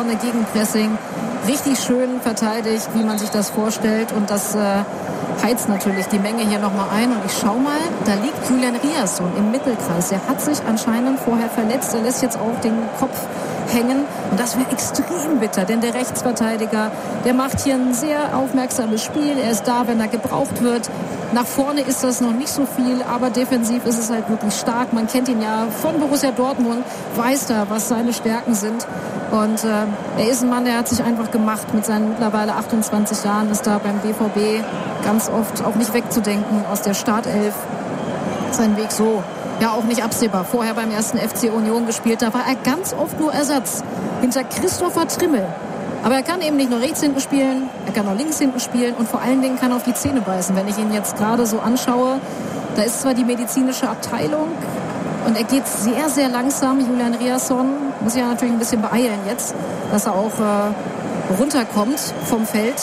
vorne Gegenpressing. Richtig schön verteidigt, wie man sich das vorstellt. Und das heizt natürlich die Menge hier nochmal ein. Und ich schau mal, da liegt Julian Riasson im Mittelkreis. Er hat sich anscheinend vorher verletzt. Er lässt jetzt auch den Kopf hängen. Und das wäre extrem bitter, denn der Rechtsverteidiger, der macht hier ein sehr aufmerksames Spiel. Er ist da, wenn er gebraucht wird. Nach vorne ist das noch nicht so viel, aber defensiv ist es halt wirklich stark. Man kennt ihn ja von Borussia Dortmund, weiß da, was seine Stärken sind. Und er ist ein Mann, der hat sich einfach gemacht mit seinen mittlerweile 28 Jahren, ist da beim BVB ganz oft auch nicht wegzudenken aus der Startelf. Sein Weg so ja auch nicht absehbar. Vorher beim ersten FC Union gespielt, da war er ganz oft nur Ersatz hinter Christopher Trimmel. Aber er kann eben nicht nur rechts hinten spielen, er kann auch links hinten spielen und vor allen Dingen kann er auf die Zähne beißen. Wenn ich ihn jetzt gerade so anschaue, da ist zwar die medizinische Abteilung und er geht sehr, sehr langsam. Julian Riasson muss sich ja natürlich ein bisschen beeilen jetzt, dass er auch runterkommt vom Feld.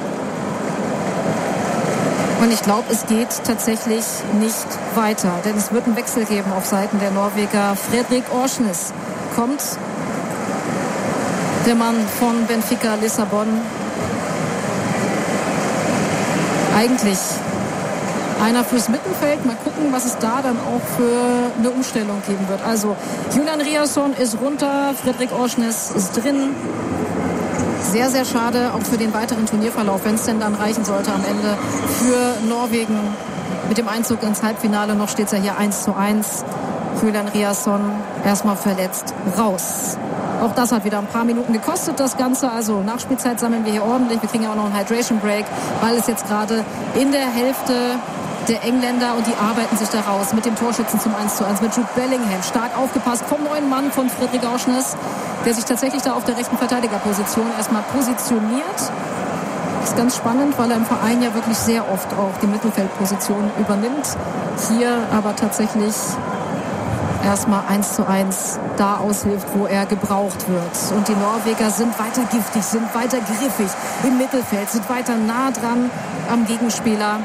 Und ich glaube, es geht tatsächlich nicht weiter, denn es wird einen Wechsel geben auf Seiten der Norweger. Fredrik Orsnes kommt, der Mann von Benfica Lissabon. Eigentlich einer fürs Mittelfeld. Mal gucken, was es da dann auch für eine Umstellung geben wird. Also Julian Riasson ist runter, Fredrik Orsnes ist drin. Sehr, sehr schade, auch für den weiteren Turnierverlauf, wenn es denn dann reichen sollte am Ende für Norwegen. Mit dem Einzug ins Halbfinale noch steht es ja hier 1:1. Julian Riasson erstmal verletzt raus. Auch das hat wieder ein paar Minuten gekostet, das Ganze. Also Nachspielzeit sammeln wir hier ordentlich. Wir kriegen ja auch noch einen Hydration Break, weil es jetzt gerade in der Hälfte der Engländer und die arbeiten sich da raus mit dem Torschützen zum 1:1 mit Jude Bellingham. Stark aufgepasst vom neuen Mann von Fredrik Orsnes, der sich tatsächlich da auf der rechten Verteidigerposition erstmal positioniert. Das ist ganz spannend, weil er im Verein ja wirklich sehr oft auch die Mittelfeldposition übernimmt. Hier aber tatsächlich erstmal 1:1 da aushilft, wo er gebraucht wird. Und die Norweger sind weiter giftig, sind weiter griffig im Mittelfeld, sind weiter nah dran am Gegenspieler.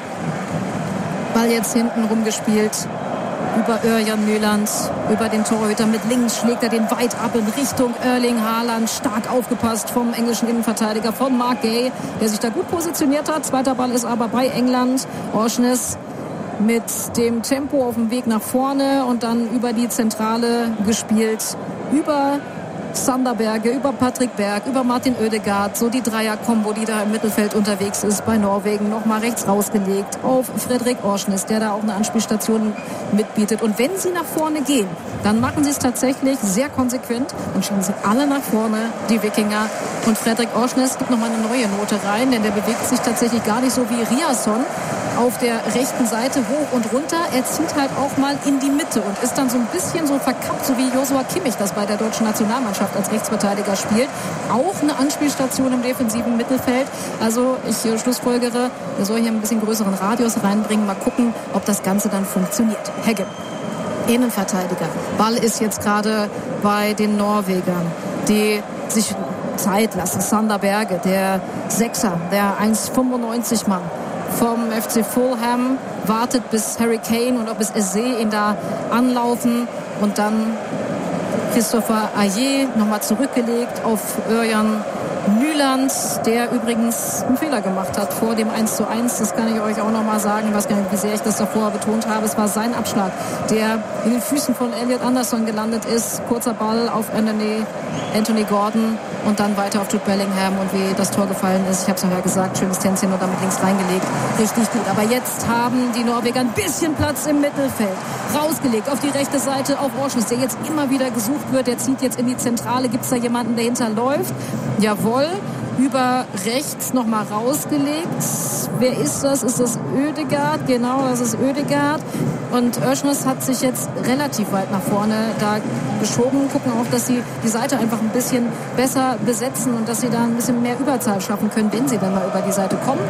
Ball jetzt hinten rumgespielt über Örjan Nyland, über den Torhüter mit links schlägt er den weit ab in Richtung Erling Haaland. Stark aufgepasst vom englischen Innenverteidiger von Mark Gay, der sich da gut positioniert hat. Zweiter Ball ist aber bei England. Orsnes mit dem Tempo auf dem Weg nach vorne und dann über die Zentrale gespielt. Über Sander Berge, über Patrick Berg, über Martin Ødegaard. So die Dreier-Kombo, die da im Mittelfeld unterwegs ist bei Norwegen. Nochmal rechts rausgelegt auf Fredrik Orsnes, der da auch eine Anspielstation mitbietet. Und wenn sie nach vorne gehen, dann machen sie es tatsächlich sehr konsequent und schieben sie alle nach vorne, die Wikinger. Und Fredrik Orsnes gibt nochmal eine neue Note rein, denn der bewegt sich tatsächlich gar nicht so wie Riasson auf der rechten Seite hoch und runter. Er zieht halt auch mal in die Mitte und ist dann so ein bisschen so verkappt, so wie Joshua Kimmich das bei der deutschen Nationalmannschaft als Rechtsverteidiger spielt. Auch eine Anspielstation im defensiven Mittelfeld. Also ich schlussfolgere, er soll hier ein bisschen größeren Radius reinbringen. Mal gucken, ob das Ganze dann funktioniert. Hegge, Innenverteidiger. Ball ist jetzt gerade bei den Norwegern, die sich Zeit lassen. Sander Berge, der Sechser, der 1,95 Mann vom FC Fulham, wartet bis Harry Kane und ob es Eze ihn da anlaufen und dann Christopher Ajer nochmal zurückgelegt auf Örjan Nyland, der übrigens einen Fehler gemacht hat vor dem 1:1. Das kann ich euch auch nochmal sagen. Ich weiß gar nicht, wie sehr ich das davor betont habe. Es war sein Abschlag, der in den Füßen von Elliot Anderson gelandet ist. Kurzer Ball auf Anthony Gordon und dann weiter auf Jude Bellingham. Und wie das Tor gefallen ist, ich habe es ja gesagt, schönes Tänzchen und damit links reingelegt. Richtig gut. Aber jetzt haben die Norweger ein bisschen Platz im Mittelfeld. Rausgelegt auf die rechte Seite auf Orsnes, der jetzt immer wieder gesucht wird. Der zieht jetzt in die Zentrale. Gibt es da jemanden, der hinterläuft? Jawohl. Über rechts nochmal rausgelegt. Wer ist das? Ist das Ødegaard? Genau, das ist Ødegaard. Und Orsnes hat sich jetzt relativ weit nach vorne da geschoben. Gucken auch, dass sie die Seite einfach ein bisschen besser besetzen und dass sie da ein bisschen mehr Überzahl schaffen können, wenn sie dann mal über die Seite kommen.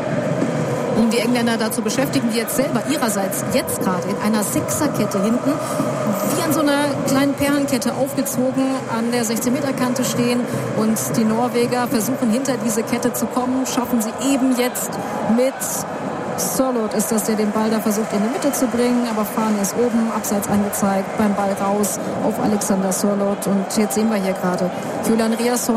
Um die Engländer dazu beschäftigen, die jetzt selber ihrerseits jetzt gerade in einer Sechserkette hinten wie an so einer kleinen Perlenkette aufgezogen an der 16-Meter-Kante stehen. Und die Norweger versuchen hinter diese Kette zu kommen, schaffen sie eben jetzt mit Sørloth ist das, der den Ball da versucht in die Mitte zu bringen, aber Fahne ist oben, abseits angezeigt, beim Ball raus auf Alexander Sørloth. Und jetzt sehen wir hier gerade Julian Riasson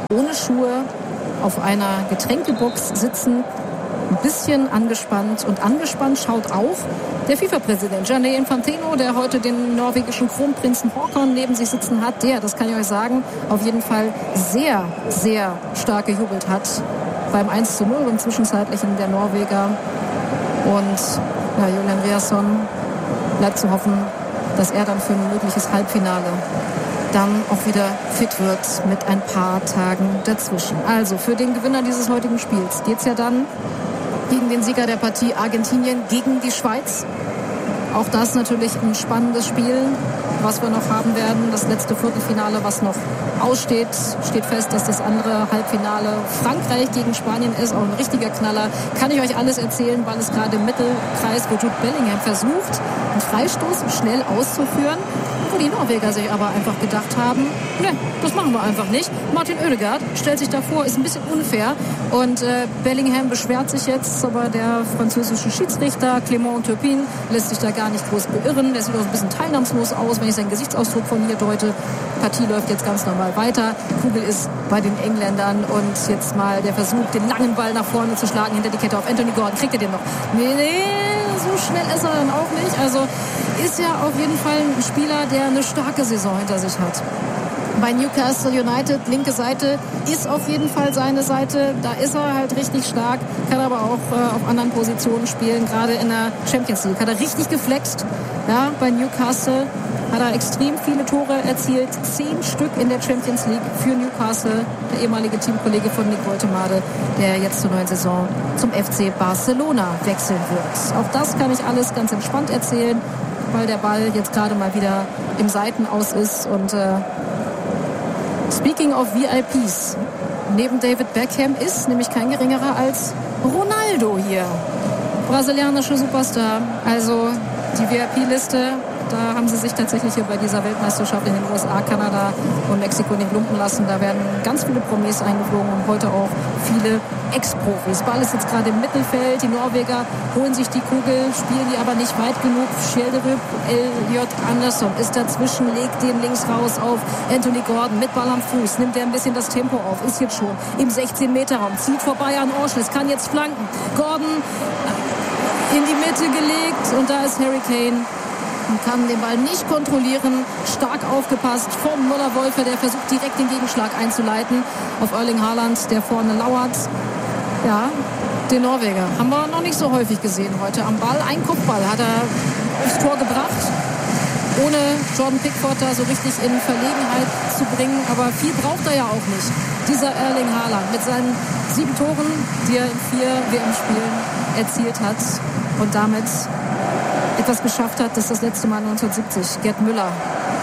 ohne Schuhe auf einer Getränkebox sitzen, ein bisschen angespannt. Und angespannt schaut auch der FIFA-Präsident Gianni Infantino, der heute den norwegischen Kronprinzen Håkon neben sich sitzen hat, der, das kann ich euch sagen, auf jeden Fall sehr, sehr stark gejubelt hat beim 1:0 im Zwischenzeitlichen der Norweger. Und ja, Julian Riasson bleibt zu hoffen, dass er dann für ein mögliches Halbfinale dann auch wieder fit wird mit ein paar Tagen dazwischen. Also für den Gewinner dieses heutigen Spiels geht es ja dann gegen den Sieger der Partie Argentinien gegen die Schweiz. Auch das natürlich ein spannendes Spiel, was wir noch haben werden. Das letzte Viertelfinale, was noch aussteht, steht fest, dass das andere Halbfinale Frankreich gegen Spanien ist. Auch ein richtiger Knaller. Kann ich euch alles erzählen, weil es gerade im Mittelkreis, wo Jude Bellingham versucht, einen Freistoß schnell auszuführen, wo die Norweger sich aber einfach gedacht haben, ne, das machen wir einfach nicht. Martin Oedegaard stellt sich davor, ist ein bisschen unfair. Und Bellingham beschwert sich jetzt, aber der französische Schiedsrichter Clément Turpin lässt sich da gar nicht groß beirren. Der sieht auch ein bisschen teilnahmslos aus, wenn ich seinen Gesichtsausdruck von hier deute. Die Partie läuft jetzt ganz normal weiter. Kugel ist bei den Engländern und jetzt mal der Versuch, den langen Ball nach vorne zu schlagen, hinter die Kette auf Anthony Gordon. Kriegt er den noch? Nee, so schnell ist er dann auch nicht. Also ist ja auf jeden Fall ein Spieler, der eine starke Saison hinter sich hat. Bei Newcastle United, linke Seite, ist auf jeden Fall seine Seite. Da ist er halt richtig stark, kann aber auch auf anderen Positionen spielen, gerade in der Champions League. Hat er richtig geflext. Ja, bei Newcastle hat er extrem viele Tore erzielt. 10 Stück in der Champions League für Newcastle. Der ehemalige Teamkollege von Nick Woltemade, der jetzt zur neuen Saison zum FC Barcelona wechseln wird. Auch das kann ich alles ganz entspannt erzählen, weil der Ball jetzt gerade mal wieder im Seitenaus ist. Und speaking of VIPs, neben David Beckham ist nämlich kein geringerer als Ronaldo hier. Brasilianischer Superstar. Also die VIP-Liste, da haben sie sich tatsächlich hier bei dieser Weltmeisterschaft in den USA, Kanada und Mexiko nicht lumpen lassen. Da werden ganz viele Promis eingeflogen und heute auch viele Ex-Profis. Ball ist jetzt gerade im Mittelfeld. Die Norweger holen sich die Kugel, spielen die aber nicht weit genug. Schjelderup, Elliot Anderson ist dazwischen, legt den links raus auf Anthony Gordon mit Ball am Fuß. Nimmt er ein bisschen das Tempo auf, ist jetzt schon im 16-Meter-Raum, zieht vorbei an Orsnes, kann jetzt flanken. Gordon in die Mitte gelegt und da ist Harry Kane und kann den Ball nicht kontrollieren. Stark aufgepasst vom Müller-Wolfe, der versucht direkt den Gegenschlag einzuleiten auf Erling Haaland, der vorne lauert. Ja, den Norweger haben wir noch nicht so häufig gesehen heute am Ball. Ein Kopfball hat er aufs Tor gebracht, ohne Jordan Pickford da so richtig in Verlegenheit zu bringen. Aber viel braucht er ja auch nicht. Dieser Erling Haaland mit seinen 7 Toren, die er in 4 WM-Spielen erzielt hat und damit etwas geschafft hat, dass das letzte Mal 1970 Gerd Müller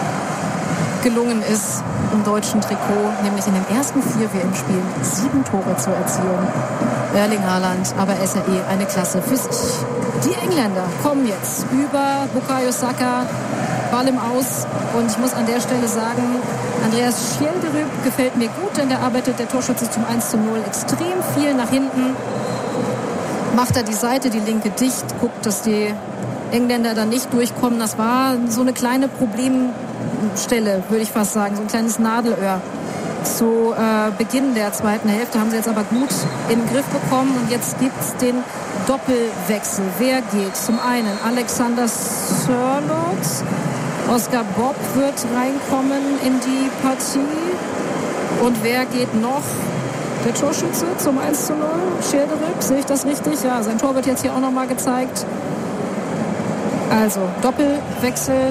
gelungen ist im deutschen Trikot, nämlich in den ersten 4 WM-Spielen 7 Tore zu erzielen. Erling Haaland, aber er ist ja eine Klasse für sich. Die Engländer kommen jetzt über Bukayo Saka, Ball im Aus, und ich muss an der Stelle sagen, Andreas Schjelderup gefällt mir gut, denn der arbeitet, der Torschütze, zum 1:0 extrem viel nach hinten. Macht er die Seite, die linke, dicht, guckt, dass die Engländer dann nicht durchkommen. Das war so eine kleine Problemstelle, würde ich fast sagen, so ein kleines Nadelöhr. Zu Beginn der zweiten Hälfte haben sie jetzt aber gut in den Griff bekommen, und jetzt gibt es den Doppelwechsel. Wer geht? Zum einen Alexander Sørloth. Oscar Bob wird reinkommen in die Partie. Und wer geht noch? Der Torschütze zum 1:0. Schjelderup, sehe ich das richtig? Ja, sein Tor wird jetzt hier auch nochmal gezeigt. Also Doppelwechsel.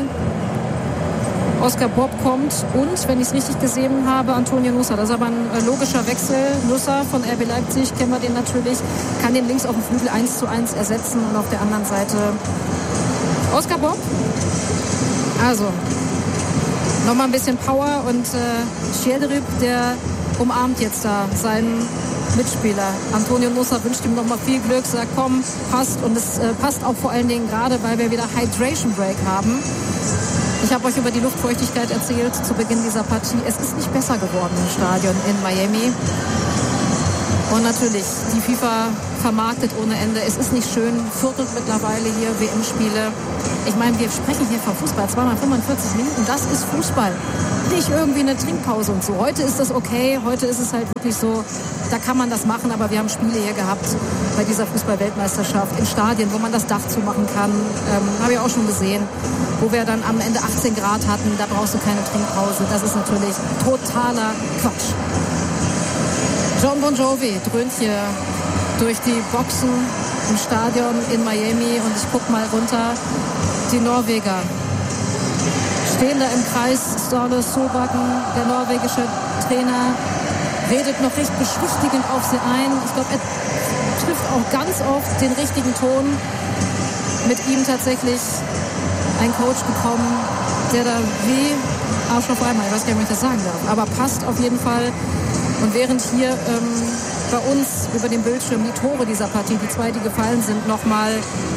Oscar Bob kommt und, wenn ich es richtig gesehen habe, Antonio Nusa. Das ist aber ein logischer Wechsel. Nusa von RB Leipzig, kennen wir den natürlich, kann den links auf dem Flügel 1:1 ersetzen, und auf der anderen Seite Oscar Bob. Also nochmal ein bisschen Power, und Schjelderup, der umarmt jetzt da seinen Mitspieler. Antonio Nusa wünscht ihm nochmal viel Glück, sagt, komm, passt, und es passt auch vor allen Dingen gerade, weil wir wieder Hydration Break haben. Ich habe euch über die Luftfeuchtigkeit erzählt zu Beginn dieser Partie. Es ist nicht besser geworden im Stadion in Miami. Und natürlich, die FIFA vermarktet ohne Ende. Es ist nicht schön, viertelt mittlerweile hier WM-Spiele. Ich meine, wir sprechen hier von Fußball, 2 mal 45 Minuten, das ist Fußball. Nicht irgendwie eine Trinkpause und so. Heute ist das okay, heute ist es halt wirklich so, da kann man das machen, aber wir haben Spiele hier gehabt bei dieser Fußball-Weltmeisterschaft in Stadien, wo man das Dach zumachen kann. Habe ich auch schon gesehen, wo wir dann am Ende 18 Grad hatten, da brauchst du keine Trinkpause. Das ist natürlich totaler Quatsch. Jon Bon Jovi dröhnt hier durch die Boxen im Stadion in Miami und ich guck mal runter. Die Norweger stehen da im Kreis. Ståle Solbakken, der norwegische Trainer, redet noch recht beschwichtigend auf sie ein. Ich glaube, er trifft auch ganz oft den richtigen Ton. Mit ihm tatsächlich ein Coach bekommen, der da wie Arsch auf einmal, ich weiß gar nicht, ob ich das sagen darf, aber passt auf jeden Fall. Und während hier bei uns über dem Bildschirm die Tore dieser Partie, die 2, die gefallen sind, nochmal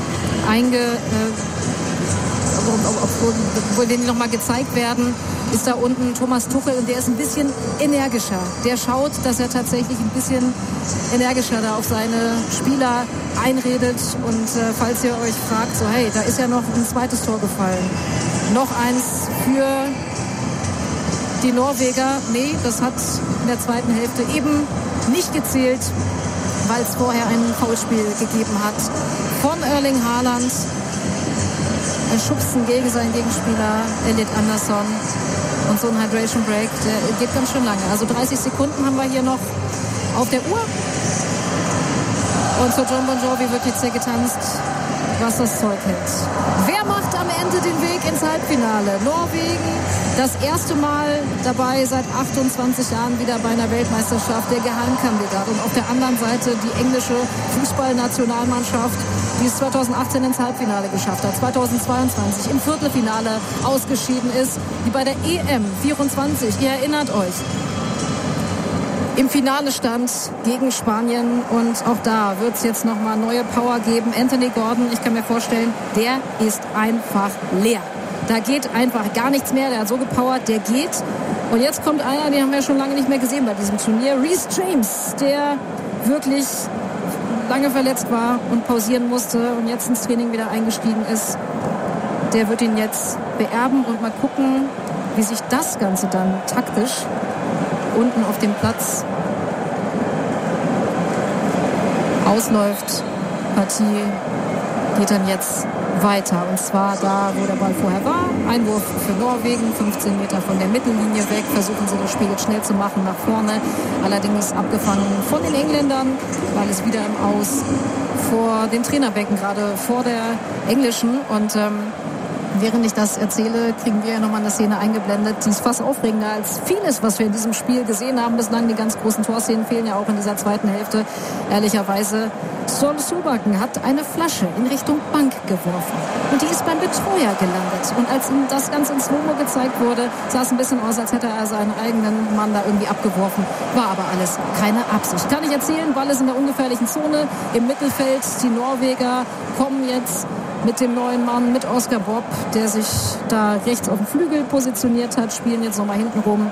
obwohl die nochmal gezeigt werden, ist da unten Thomas Tuchel und der ist ein bisschen energischer. Der schaut, dass er tatsächlich ein bisschen energischer da auf seine Spieler einredet. Und falls ihr euch fragt, so hey, da ist ja noch ein zweites Tor gefallen. Noch eins für die Norweger. Nee, das hat in der zweiten Hälfte eben nicht gezählt, weil es vorher ein Foulspiel gegeben hat von Erling Haaland. Ein Schubsen gegen seinen Gegenspieler Elliot Anderson. Und so ein Hydration Break, der geht ganz schön lange. Also 30 Sekunden haben wir hier noch auf der Uhr. Und für Jon Bon Jovi wird jetzt hier getanzt, was das Zeug hält. Wer macht am Ende den Weg ins Halbfinale? Norwegen, das erste Mal dabei seit 28 Jahren wieder bei einer Weltmeisterschaft, der Geheimkandidat. Und auf der anderen Seite die englische Fußballnationalmannschaft, die es 2018 ins Halbfinale geschafft hat, 2022 im Viertelfinale ausgeschieden ist, die bei der EM 24, ihr erinnert euch, im Finale stand gegen Spanien und auch da wird es jetzt nochmal neue Power geben. Anthony Gordon, ich kann mir vorstellen, der ist einfach leer. Da geht einfach gar nichts mehr, der hat so gepowert, der geht. Und jetzt kommt einer, den haben wir schon lange nicht mehr gesehen bei diesem Turnier, Reece James, der wirklich lange verletzt war und pausieren musste und jetzt ins Training wieder eingestiegen ist. Der wird ihn jetzt beerben und mal gucken, wie sich das Ganze dann taktisch unten auf dem Platz ausläuft. Partie geht dann jetzt weiter. Und zwar da, wo der Ball vorher war. Einwurf für Norwegen, 15 Meter von der Mittellinie weg. Versuchen sie das Spiel jetzt schnell zu machen nach vorne. Allerdings abgefangen von den Engländern. Ball ist wieder im Aus vor den Trainerbänken, gerade vor der englischen. Und während ich das erzähle, kriegen wir ja nochmal eine Szene eingeblendet, die ist fast aufregender als vieles, was wir in diesem Spiel gesehen haben. Bislang die ganz großen Torszenen fehlen ja auch in dieser zweiten Hälfte. Ehrlicherweise, Ståle Solbakken hat eine Flasche in Richtung Bank geworfen. Und die ist beim Betreuer gelandet. Und als ihm das Ganze in Slow-Mo gezeigt wurde, sah es ein bisschen aus, als hätte er seinen eigenen Mann da irgendwie abgeworfen. War aber alles keine Absicht. Kann ich erzählen, Ball ist in der ungefährlichen Zone. Im Mittelfeld, die Norweger kommen jetzt mit dem neuen Mann, mit Oscar Bob, der sich da rechts auf dem Flügel positioniert hat, spielen jetzt nochmal hinten rum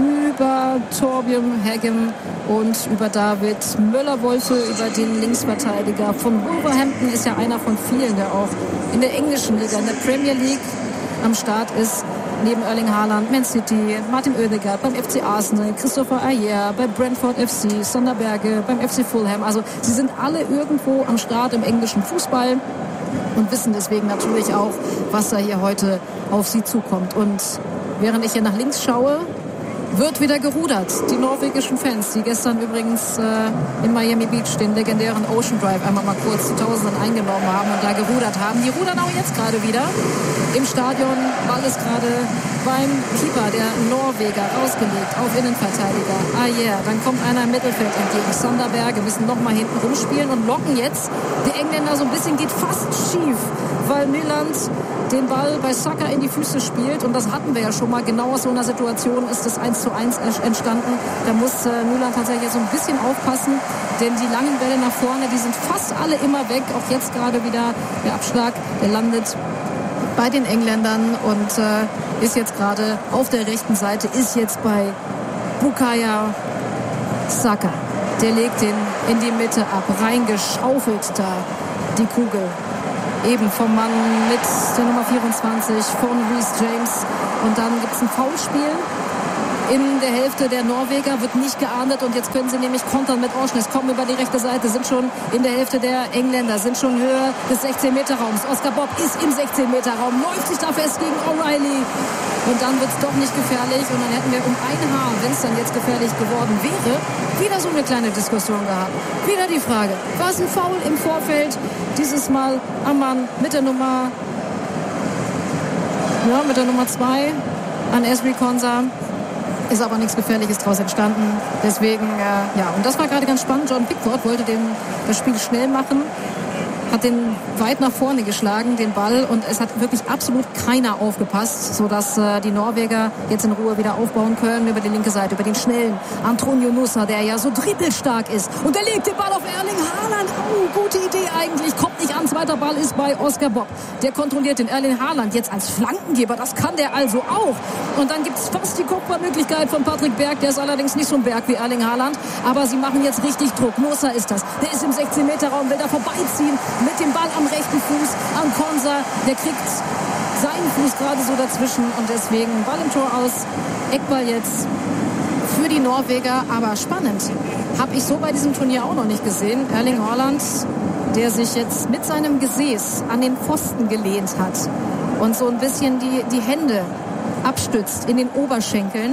über Torbjörn Hagen und über David Müller-Wolfe, über den Linksverteidiger von Wolverhampton, ist ja einer von vielen, der auch in der englischen Liga, in der Premier League am Start ist. Neben Erling Haaland, Man City, Martin Odegaard beim FC Arsenal, Christopher Ajer bei Brentford FC, Sander Berge beim FC Fulham. Also sie sind alle irgendwo am Start im englischen Fußball und wissen deswegen natürlich auch, was da hier heute auf sie zukommt. Und während ich hier nach links schaue, wird wieder gerudert. Die norwegischen Fans, die gestern übrigens in Miami Beach den legendären Ocean Drive einmal mal kurz zu Tausenden eingenommen haben und da gerudert haben. Die rudern auch jetzt gerade wieder im Stadion. Ball ist gerade beim Keeper, der Norweger, rausgelegt auf Innenverteidiger. Dann kommt einer im Mittelfeld entgegen. Sander Berge müssen nochmal hinten rumspielen und locken jetzt die Engländer so ein bisschen, geht fast schief, weil Nyland den Ball bei Saka in die Füße spielt. Und das hatten wir ja schon mal. Genau aus so einer Situation ist das 1:1 entstanden. Da muss Nyland tatsächlich so ein bisschen aufpassen, denn die langen Bälle nach vorne, die sind fast alle immer weg. Auch jetzt gerade wieder der Abschlag, der landet bei den Engländern und ist jetzt gerade auf der rechten Seite, ist jetzt bei Bukayo Saka, der legt den in die Mitte ab, reingeschaufelt da die Kugel. Eben vom Mann mit der Nummer 24 von Reece James. Und dann gibt es ein Foulspiel in der Hälfte der Norweger, wird nicht geahndet und jetzt können sie nämlich kontern mit Orsnes, kommen über die rechte Seite, sind schon in der Hälfte der Engländer, sind schon höher des 16-Meter-Raums. Oscar Bob ist im 16-Meter-Raum, läuft sich da fest gegen O'Reilly und dann wird es doch nicht gefährlich und dann hätten wir um ein Haar, wenn es dann jetzt gefährlich geworden wäre, wieder so eine kleine Diskussion gehabt. Wieder die Frage, war es ein Foul im Vorfeld? Dieses Mal am Mann mit der Nummer 2 an Ezri Konsa. Ist aber nichts Gefährliches draus entstanden. Deswegen, und das war gerade ganz spannend. John Pickford wollte das Spiel schnell machen, hat den weit nach vorne geschlagen, den Ball, und es hat wirklich absolut keiner aufgepasst, sodass die Norweger jetzt in Ruhe wieder aufbauen können über die linke Seite, über den schnellen Antonio Nusa, der ja so dribbelstark ist. Und er legt den Ball auf Erling Haaland. Oh, gute Idee eigentlich. Kommt nicht an. Zweiter Ball ist bei Oscar Bob. Der kontrolliert den Erling Haaland jetzt als Flankengeber. Das kann der also auch. Und dann gibt es fast die Kopfballmöglichkeit von Patrick Berg. Der ist allerdings nicht so ein Berg wie Erling Haaland. Aber sie machen jetzt richtig Druck. Nusa ist das. Der ist im 16-Meter-Raum, will da vorbeiziehen mit dem Ball am rechten Fuß an Konsa. Der kriegt seinen Fuß gerade so dazwischen und deswegen Ball im Tor aus. Eckball jetzt für die Norweger, aber spannend. Habe ich so bei diesem Turnier auch noch nicht gesehen. Erling Haaland, der sich jetzt mit seinem Gesäß an den Pfosten gelehnt hat und so ein bisschen die Hände abstützt in den Oberschenkeln.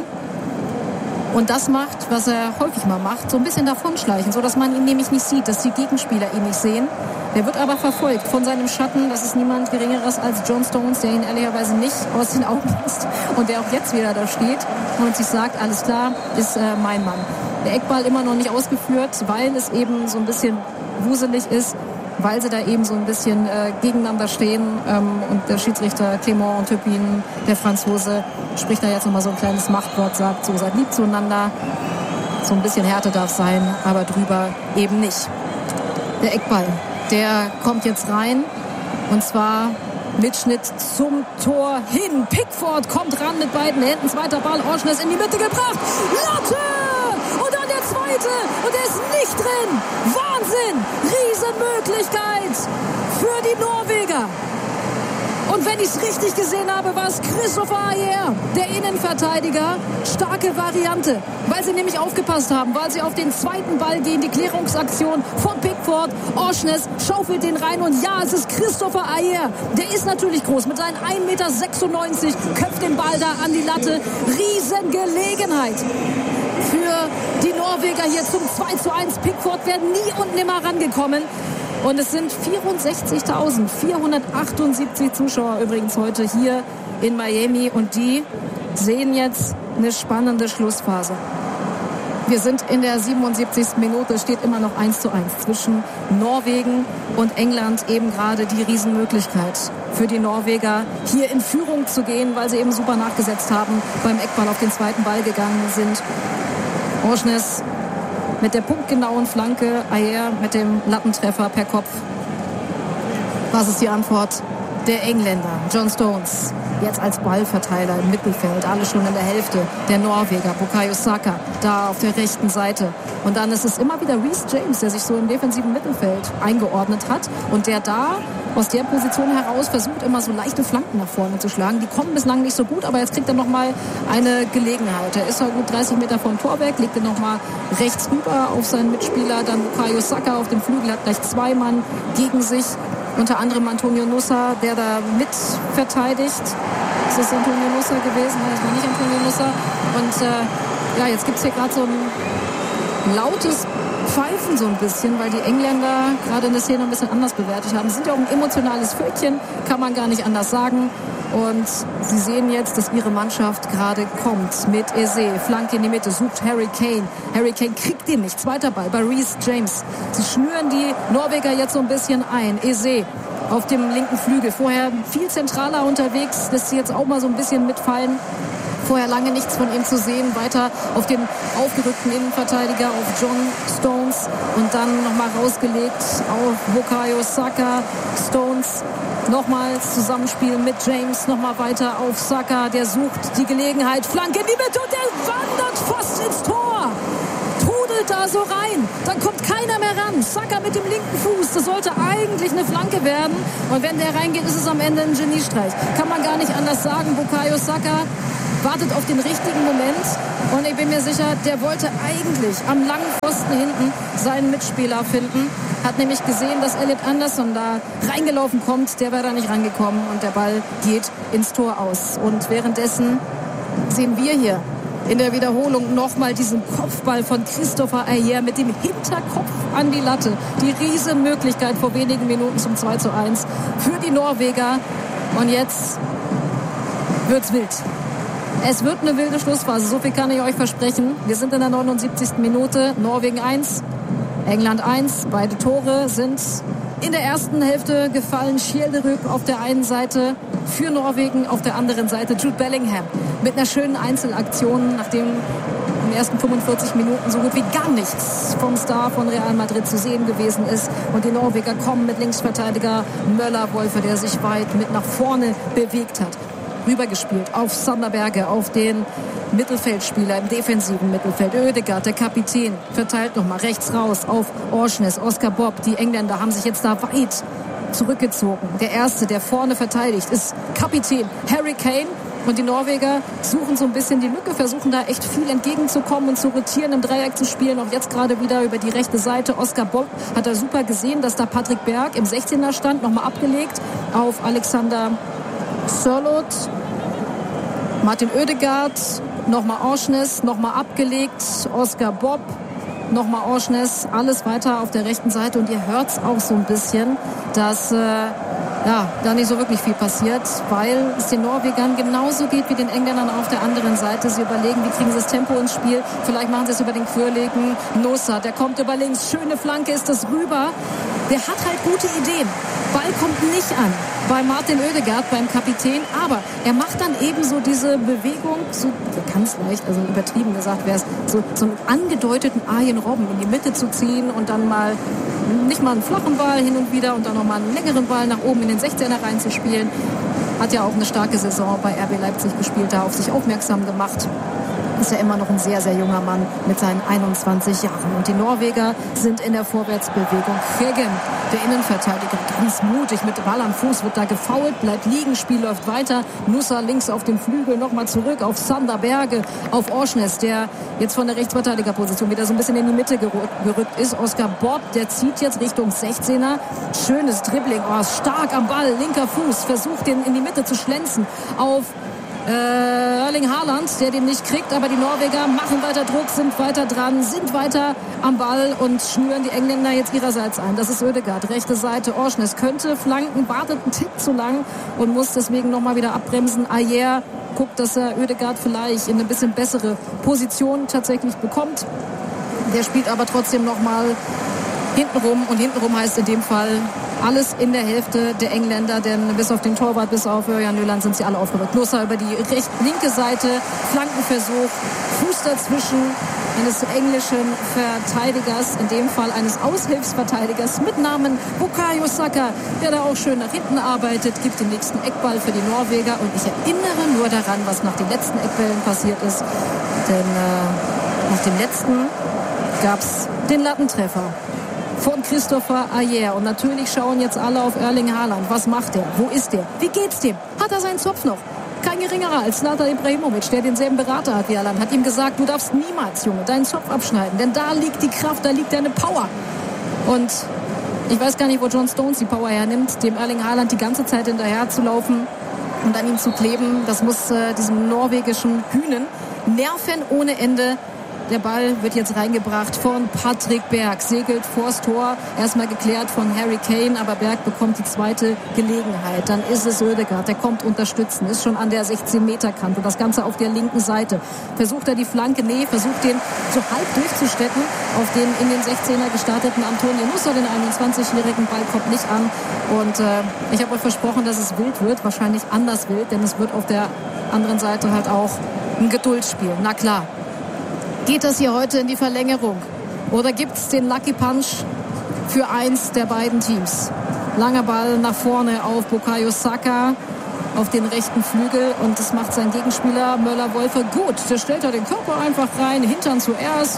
Und das macht, was er häufig mal macht, so ein bisschen davonschleichen, sodass man ihn nämlich nicht sieht, dass die Gegenspieler ihn nicht sehen. Der wird aber verfolgt von seinem Schatten. Das ist niemand Geringeres als John Stones, der ihn ehrlicherweise nicht aus den Augen lässt und der auch jetzt wieder da steht und sich sagt, alles klar, ist mein Mann. Der Eckball immer noch nicht ausgeführt, weil es eben so ein bisschen wuselig ist, weil sie da eben so ein bisschen gegeneinander stehen. Und der Schiedsrichter Clément Turpin, der Franzose, spricht da jetzt nochmal so ein kleines Machtwort, sagt, so seid lieb zueinander. So ein bisschen Härte darf sein, aber drüber eben nicht. Der Eckball, der kommt jetzt rein und zwar mit Schnitt zum Tor hin. Pickford kommt ran mit beiden Händen. Zweiter Ball, Orsnes in die Mitte gebracht. Latte! Und dann der zweite. Und der ist nicht drin. Wahnsinn! Riesenmöglichkeit für die Norweger. Und wenn ich es richtig gesehen habe, war es Christopher Ajer, der Innenverteidiger. Starke Variante, weil sie nämlich aufgepasst haben, weil sie auf den zweiten Ball gehen. Die Klärungsaktion von Pickford. Orsnes schaufelt den rein und ja, es ist Christopher Ajer. Der ist natürlich groß mit seinen 1,96 Meter, köpft den Ball da an die Latte. Riesengelegenheit für die Norweger hier zum 2:1. Pickford wäre nie und nimmer rangekommen. Und es sind 64.478 Zuschauer übrigens heute hier in Miami. Und die sehen jetzt eine spannende Schlussphase. Wir sind in der 77. Minute, steht immer noch 1:1 zwischen Norwegen und England. Eben gerade die Riesenmöglichkeit für die Norweger, hier in Führung zu gehen, weil sie eben super nachgesetzt haben, beim Eckball auf den zweiten Ball gegangen sind. Orsnes mit der punktgenauen Flanke, Ajer mit dem Lattentreffer per Kopf. Was ist die Antwort der Engländer? John Stones jetzt als Ballverteiler im Mittelfeld, alle schon in der Hälfte der Norweger. Bukayo Saka da auf der rechten Seite. Und dann ist es immer wieder Reece James, der sich so im defensiven Mittelfeld eingeordnet hat und der da aus der Position heraus versucht, immer so leichte Flanken nach vorne zu schlagen. Die kommen bislang nicht so gut, aber jetzt kriegt er nochmal eine Gelegenheit. Er ist ja gut 30 Meter vom Tor weg, legt er nochmal rechts rüber auf seinen Mitspieler. Dann Bukayo Saka auf dem Flügel, hat gleich 2 Mann gegen sich. Unter anderem Antonio Nusa, der da mit verteidigt. Ist das Antonio Nusa gewesen? Nein, das war nicht Antonio Nusa. Und jetzt gibt es hier gerade so ein lautes Pfeifen so ein bisschen, weil die Engländer gerade in der Szene ein bisschen anders bewertet haben. Sie sind ja auch ein emotionales Völkchen, kann man gar nicht anders sagen. Und sie sehen jetzt, dass ihre Mannschaft gerade kommt mit Eze. Flanke in die Mitte, sucht Harry Kane. Harry Kane kriegt den nicht. Zweiter Ball bei Reece James. Sie schnüren die Norweger jetzt so ein bisschen ein. Eze auf dem linken Flügel. Vorher viel zentraler unterwegs, lässt sie jetzt auch mal so ein bisschen mitfallen. Vorher lange nichts von ihm zu sehen. Weiter auf den aufgerückten Innenverteidiger, auf John Stones. Und dann nochmal rausgelegt auf Bukayo Saka. Stones nochmals Zusammenspiel mit James. Nochmal weiter auf Saka. Der sucht die Gelegenheit. Flanke in die Mitte und der wandert fast ins Tor. Trudelt spielt da so rein. Dann kommt keiner mehr ran. Saka mit dem linken Fuß. Das sollte eigentlich eine Flanke werden. Und wenn der reingeht, ist es am Ende ein Geniestreich. Kann man gar nicht anders sagen. Bukayo Saka wartet auf den richtigen Moment. Und ich bin mir sicher, der wollte eigentlich am langen Pfosten hinten seinen Mitspieler finden. Hat nämlich gesehen, dass Elliot Anderson da reingelaufen kommt. Der wäre da nicht rangekommen und der Ball geht ins Tor aus. Und währenddessen sehen wir hier in der Wiederholung nochmal diesen Kopfball von Christopher Ajer mit dem Hinterkopf an die Latte. Die Riesenmöglichkeit vor wenigen Minuten zum 2:1 für die Norweger. Und jetzt wird's wild. Es wird eine wilde Schlussphase, so viel kann ich euch versprechen. Wir sind in der 79. Minute, Norwegen 1, England 1. Beide Tore sind in der ersten Hälfte gefallen. Schjelderup auf der einen Seite für Norwegen, auf der anderen Seite Jude Bellingham mit einer schönen Einzelaktion, nachdem in den ersten 45 Minuten so gut wie gar nichts vom Star von Real Madrid zu sehen gewesen ist. Und die Norweger kommen mit Linksverteidiger Möller-Wolfe, der sich weit mit nach vorne bewegt hat. Rübergespielt auf Sander Berge, auf den Mittelfeldspieler im defensiven Mittelfeld. Ødegaard, der Kapitän, verteilt nochmal rechts raus auf Orsnes, Oscar Bob. Die Engländer haben sich jetzt da weit zurückgezogen. Der Erste, der vorne verteidigt, ist Kapitän Harry Kane. Und die Norweger suchen so ein bisschen die Lücke, versuchen da echt viel entgegenzukommen und zu rotieren, im Dreieck zu spielen. Auch jetzt gerade wieder über die rechte Seite. Oscar Bob hat da super gesehen, dass da Patrick Berg im 16er stand, nochmal abgelegt auf Alexander Sørloth, Martin Ødegaard, nochmal Orsnes, nochmal abgelegt, Oscar Bob, nochmal Orsnes, alles weiter auf der rechten Seite. Und ihr hört es auch so ein bisschen, dass da nicht so wirklich viel passiert, weil es den Norwegern genauso geht wie den Engländern auf der anderen Seite. Sie überlegen, wie kriegen sie das Tempo ins Spiel. Vielleicht machen sie es über den quirligen Nusa. Der kommt über links. Schöne Flanke ist das rüber. Der hat halt gute Ideen. Ball kommt nicht an bei Martin Ødegaard, beim Kapitän. Aber er macht dann eben so diese Bewegung, so ganz leicht, also übertrieben gesagt wäre es, so einen angedeuteten Arjen Robben in die Mitte zu ziehen und dann nicht mal einen flachen Ball hin und wieder und dann nochmal einen längeren Ball nach oben in den 16er reinzuspielen. Hat ja auch eine starke Saison bei RB Leipzig gespielt, da auf sich aufmerksam gemacht. Ist ja immer noch ein sehr, sehr junger Mann mit seinen 21 Jahren. Und die Norweger sind in der Vorwärtsbewegung. Hegen, der Innenverteidiger, ganz mutig mit Ball am Fuß, wird da gefoult, bleibt liegen, Spiel läuft weiter. Nusa links auf dem Flügel, nochmal zurück auf Sander Berge, auf Orsnes, der jetzt von der Rechtsverteidigerposition wieder so ein bisschen in die Mitte gerückt ist. Oscar Bob, der zieht jetzt Richtung 16er. Schönes Dribbling, stark am Ball, linker Fuß, versucht den in die Mitte zu schlänzen auf Erling Haaland, der den nicht kriegt, aber die Norweger machen weiter Druck, sind weiter dran, sind weiter am Ball und schnüren die Engländer jetzt ihrerseits ein. Das ist Ødegaard, rechte Seite. Orsnes könnte flanken, wartet einen Tick zu lang und muss deswegen nochmal wieder abbremsen. Ajer guckt, dass er Ødegaard vielleicht in eine bisschen bessere Position tatsächlich bekommt. Der spielt aber trotzdem nochmal hintenrum und hintenrum heißt in dem Fall alles in der Hälfte der Engländer, denn bis auf den Torwart, bis auf Jan Nyland sind sie alle aufgerückt. Nusa über die linke Seite, Flankenversuch, Fuß dazwischen eines englischen Verteidigers, in dem Fall eines Aushilfsverteidigers mit Namen Bukayo Saka, der da auch schön nach hinten arbeitet, gibt den nächsten Eckball für die Norweger und ich erinnere nur daran, was nach den letzten Eckbällen passiert ist, denn nach dem letzten gab es den Lattentreffer von Christopher Ajer. Und natürlich schauen jetzt alle auf Erling Haaland. Was macht er? Wo ist er? Wie geht's dem? Hat er seinen Zopf noch? Kein geringerer als Zlatan Ibrahimovic, der denselben Berater hat wie Haaland, hat ihm gesagt, du darfst niemals, Junge, deinen Zopf abschneiden. Denn da liegt die Kraft, da liegt deine Power. Und ich weiß gar nicht, wo John Stones die Power hernimmt, dem Erling Haaland die ganze Zeit hinterher zu laufen und an ihm zu kleben. Das muss diesem norwegischen Hühnen nerven ohne Ende. Der Ball wird jetzt reingebracht von Patrick Berg, segelt vors Tor, erstmal geklärt von Harry Kane, aber Berg bekommt die zweite Gelegenheit. Dann ist es Ødegaard, der kommt unterstützen, ist schon an der 16-Meter-Kante, das Ganze auf der linken Seite. Versucht er die Flanke? Nee, versucht den so halb durchzustecken auf den in den 16er gestarteten Antonio Nusa, den 21-jährigen. Ball kommt nicht an und ich habe euch versprochen, dass es wild wird, wahrscheinlich anders wild, denn es wird auf der anderen Seite halt auch ein Geduldsspiel. Na klar. Geht das hier heute in die Verlängerung? Oder gibt es den Lucky Punch für eins der beiden Teams? Langer Ball nach vorne auf Bukayo Saka auf den rechten Flügel und das macht sein Gegenspieler Möller-Wolfe gut. Der stellt da den Körper einfach rein, Hintern zuerst,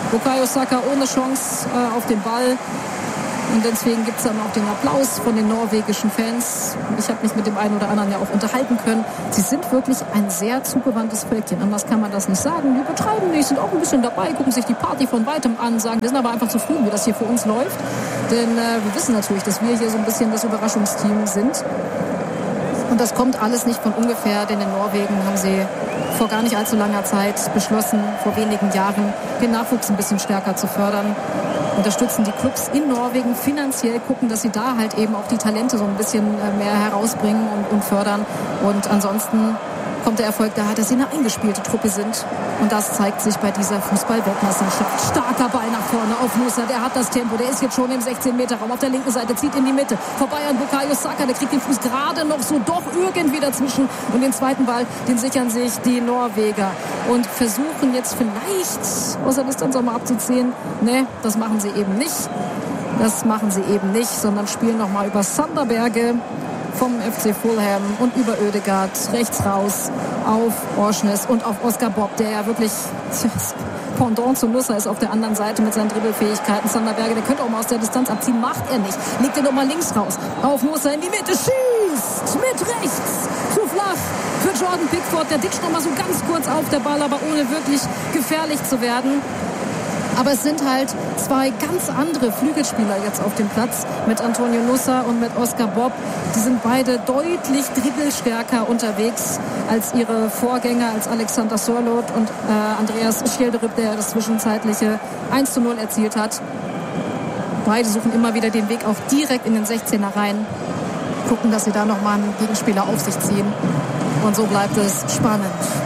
Bukayo Saka ohne Chance auf den Ball. Und deswegen gibt es dann auch den Applaus von den norwegischen Fans. Ich habe mich mit dem einen oder anderen ja auch unterhalten können. Sie sind wirklich ein sehr zugewandtes Völkchen. Anders kann man das nicht sagen. Die betreiben nicht, sind auch ein bisschen dabei, gucken sich die Party von weitem an, sagen, wir sind aber einfach zufrieden, wie das hier für uns läuft. Denn wir wissen natürlich, dass wir hier so ein bisschen das Überraschungsteam sind. Und das kommt alles nicht von ungefähr, denn in Norwegen haben sie vor gar nicht allzu langer Zeit beschlossen, vor wenigen Jahren den Nachwuchs ein bisschen stärker zu fördern. Unterstützen die Clubs in Norwegen finanziell, gucken, dass sie da halt eben auch die Talente so ein bisschen mehr herausbringen und fördern. Und ansonsten kommt der Erfolg daher, dass sie eine eingespielte Truppe sind. Und das zeigt sich bei dieser Fußball-Weltmeisterschaft. Starker Ball nach vorne auf Nusa, der hat das Tempo, der ist jetzt schon im 16-Meter-Raum. Auf der linken Seite zieht in die Mitte. Vorbei an Bukayo Saka, der kriegt den Fuß gerade noch so doch irgendwie dazwischen. Und den zweiten Ball, den sichern sich die Norweger. Und versuchen jetzt vielleicht aus der Distanz auch mal abzuziehen. Ne, das machen sie eben nicht. Das machen sie eben nicht, sondern spielen nochmal über Sander Berge vom FC Fulham und über Ødegaard rechts raus auf Orsnes und auf Oscar Bob, der ja wirklich Pendant zu Nusa ist auf der anderen Seite mit seinen Dribbelfähigkeiten. Sander Berge, der könnte auch mal aus der Distanz abziehen, macht er nicht. Legt er doch mal links raus. Auf Nusa in die Mitte, schießt mit rechts. Zu flach für Jordan Pickford. Der ditcht noch mal so ganz kurz auf der Ball, aber ohne wirklich gefährlich zu werden. Aber es sind halt zwei ganz andere Flügelspieler jetzt auf dem Platz mit Antonio Nusa und mit Oscar Bob. Die sind beide deutlich dribbelstärker unterwegs als ihre Vorgänger, als Alexander Sørloth und Andreas Schjelderup, der das zwischenzeitliche 1:0 erzielt hat. Beide suchen immer wieder den Weg auch direkt in den 16er rein. Gucken, dass sie da nochmal einen Gegenspieler auf sich ziehen. Und so bleibt es spannend.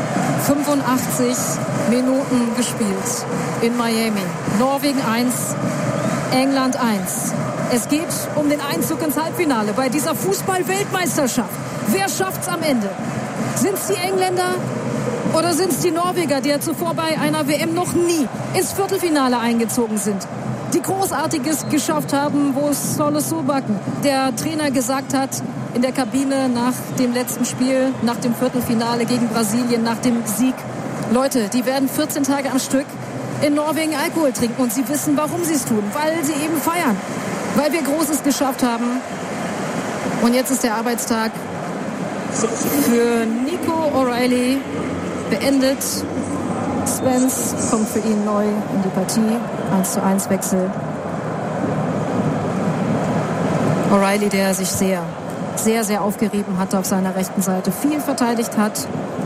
85 Minuten gespielt in Miami. Norwegen 1, England 1. Es geht um den Einzug ins Halbfinale bei dieser Fußball-Weltmeisterschaft. Wer schafft's am Ende? Sind es die Engländer oder sind es die Norweger, die ja zuvor bei einer WM noch nie ins Viertelfinale eingezogen sind? Die Großartiges geschafft haben, wo Ståle Solbakken, der Trainer, gesagt hat in der Kabine nach dem letzten Spiel, nach dem Viertelfinale gegen Brasilien, nach dem Sieg: Leute, die werden 14 Tage am Stück in Norwegen Alkohol trinken und sie wissen, warum sie es tun, weil sie eben feiern, weil wir Großes geschafft haben. Und jetzt ist der Arbeitstag für Nico O'Reilly beendet. Spence kommt für ihn neu in die Partie. 1:1 Wechsel. O'Reilly, der sich sehr, sehr aufgerieben hat auf seiner rechten Seite, viel verteidigt hat.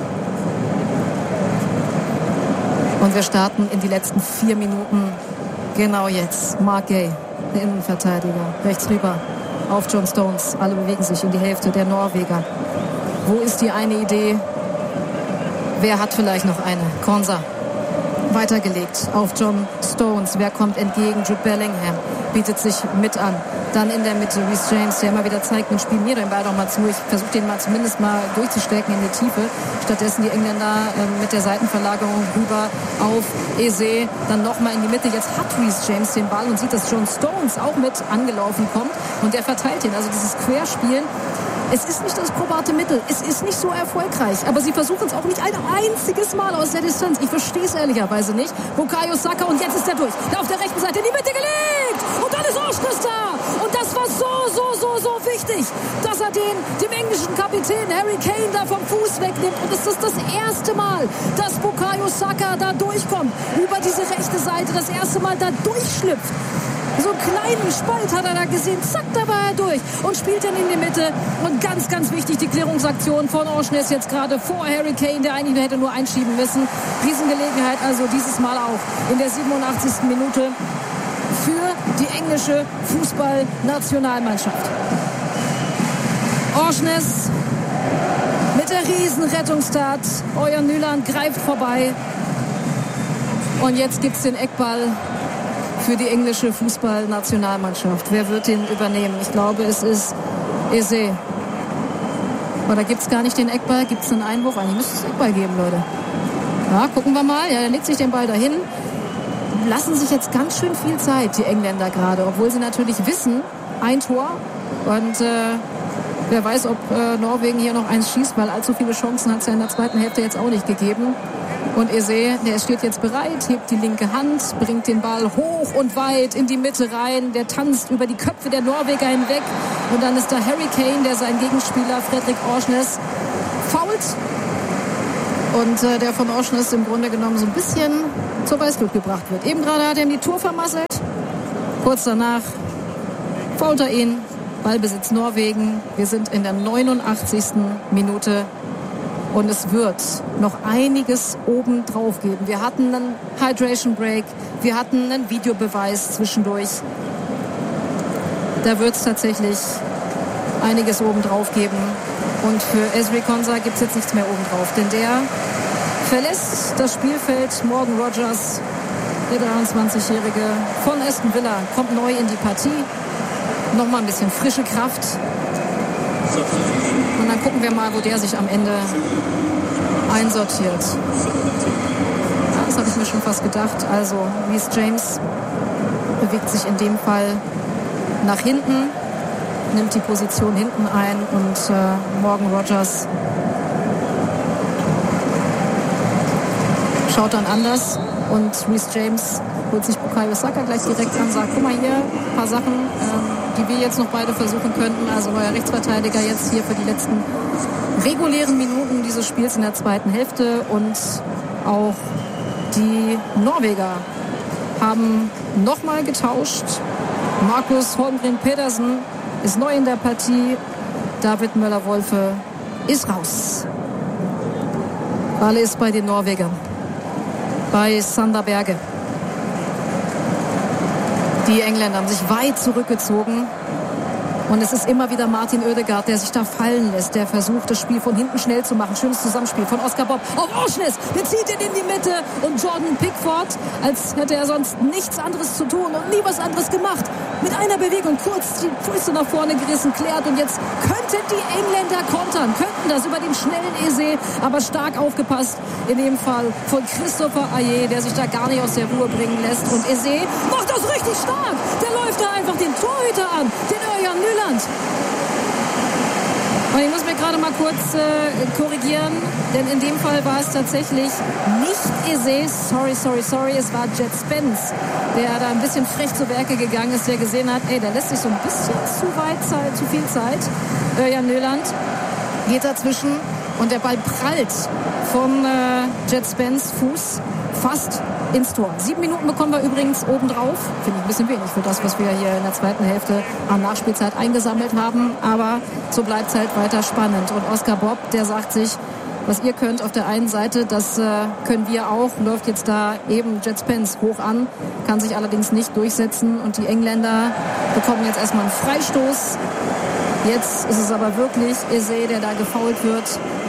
Und wir starten in die letzten 4 Minuten. Genau jetzt. Mark Gay, der Innenverteidiger, rechts rüber auf John Stones. Alle bewegen sich in die Hälfte der Norweger. Wo ist die eine Idee? Wer hat vielleicht noch eine? Konsa. Weitergelegt auf John Stones. Wer kommt entgegen? Jude Bellingham bietet sich mit an. Dann in der Mitte Reece James, der immer wieder zeigt, man spielt mir den Ball doch mal zu. Ich versuche den mal zumindest mal durchzustecken in die Tiefe. Stattdessen die Engländer mit der Seitenverlagerung rüber auf Eze. Dann nochmal in die Mitte. Jetzt hat Reece James den Ball und sieht, dass John Stones auch mit angelaufen kommt. Und der verteilt ihn. Also dieses Querspielen. Es ist nicht das probate Mittel. Es ist nicht so erfolgreich. Aber sie versuchen es auch nicht ein einziges Mal aus der Distanz. Ich verstehe es ehrlicherweise nicht. Bukayo Saka, und jetzt ist er durch. Da auf der rechten Seite in die Mitte gelegt. Und dann ist Orsnes da. Und das war so wichtig, dass er dem englischen Kapitän Harry Kane da vom Fuß wegnimmt. Und es ist das erste Mal, dass Bukayo Saka da durchkommt. Über diese rechte Seite. Das erste Mal da durchschlüpft. So einen kleinen Spalt hat er da gesehen. Zack, da war er durch und spielt dann in die Mitte. Und ganz, ganz wichtig, die Klärungsaktion von Orsnes jetzt gerade vor Harry Kane, der eigentlich hätte nur einschieben müssen. Riesengelegenheit also dieses Mal auch in der 87. Minute für die englische Fußballnationalmannschaft. Orsnes mit der Riesenrettungstat. Ørjan Nyland greift vorbei. Und jetzt gibt es den Eckball für die englische Fußballnationalmannschaft. Wer wird den übernehmen? Ich glaube, es ist Eze. Oder gibt es gar nicht den Eckball? Gibt es einen Einwurf? Eigentlich müsste es Eckball geben, Leute. Ja, gucken wir mal. Ja, er legt sich den Ball dahin. Lassen sich jetzt ganz schön viel Zeit, die Engländer gerade. Obwohl sie natürlich wissen, ein Tor. Und wer weiß, ob Norwegen hier noch eins schießt, weil allzu viele Chancen hat es ja in der zweiten Hälfte jetzt auch nicht gegeben. Und Eze, der steht jetzt bereit, hebt die linke Hand, bringt den Ball hoch und weit in die Mitte rein. Der tanzt über die Köpfe der Norweger hinweg. Und dann ist da Harry Kane, der seinen Gegenspieler Fredrik Orsnes fault. Und der von Orsnes im Grunde genommen so ein bisschen zur Weißglut gebracht wird. Eben gerade hat er ihm die Tour vermasselt. Kurz danach fault er ihn. Ballbesitz Norwegen. Wir sind in der 89. Minute. Und es wird noch einiges oben drauf geben. Wir hatten einen Hydration Break. Wir hatten einen Videobeweis zwischendurch. Da wird es tatsächlich einiges oben drauf geben. Und für Ezri Konsa gibt es jetzt nichts mehr oben drauf. Denn der verlässt das Spielfeld. Morgan Rogers, der 23-Jährige von Aston Villa, kommt neu in die Partie. Nochmal ein bisschen frische Kraft. Und dann gucken wir mal, wo der sich am Ende einsortiert. Ja, das habe ich mir schon fast gedacht. Also Reece James bewegt sich in dem Fall nach hinten, nimmt die Position hinten ein und Morgan Rogers schaut dann anders. Und Reece James holt sich Bukayo Saka gleich direkt an, sagt, guck mal hier, ein paar Sachen, die wir jetzt noch beide versuchen könnten. Also neuer Rechtsverteidiger jetzt hier für die letzten regulären Minuten dieses Spiels in der zweiten Hälfte. Und auch die Norweger haben nochmal getauscht. Markus Holmgren Pedersen ist neu in der Partie. David Möller-Wolfe ist raus. Ball ist bei den Norwegern. Bei Sander Berge. Die Engländer haben sich weit zurückgezogen. Und es ist immer wieder Martin Ødegaard, der sich da fallen lässt. Der versucht, das Spiel von hinten schnell zu machen. Schönes Zusammenspiel von Oscar Bob auf Orsnes. Der zieht ihn in die Mitte. Und Jordan Pickford, als hätte er sonst nichts anderes zu tun und nie was anderes gemacht. Mit einer Bewegung kurz die Füße nach vorne gerissen, klärt. Und jetzt könnten die Engländer kontern. Könnten das über den schnellen Eze. Aber stark aufgepasst. In dem Fall von Christopher Ayer, der sich da gar nicht aus der Ruhe bringen lässt. Und Eze macht das richtig stark. Der läuft da einfach den Torhüter an. Den Örjan Nyland. Und ich muss mir gerade mal kurz korrigieren, denn in dem Fall war es tatsächlich nicht Eze, sorry, es war Jet Spence, der da ein bisschen frech zu Werke gegangen ist, der gesehen hat, der lässt sich so ein bisschen zu viel Zeit. Örjan Nyland geht dazwischen und der Ball prallt vom Jet Spence Fuß fast ins Tor. 7 Minuten bekommen wir übrigens obendrauf. Finde ich ein bisschen wenig für das, was wir hier in der zweiten Hälfte an Nachspielzeit eingesammelt haben. Aber so bleibt es halt weiter spannend. Und Oscar Bob, der sagt sich, was ihr könnt auf der einen Seite, das können wir auch. Läuft jetzt da eben Jet Spence hoch an, kann sich allerdings nicht durchsetzen. Und die Engländer bekommen jetzt erstmal einen Freistoß. Jetzt ist es aber wirklich Eze, der da gefoult wird.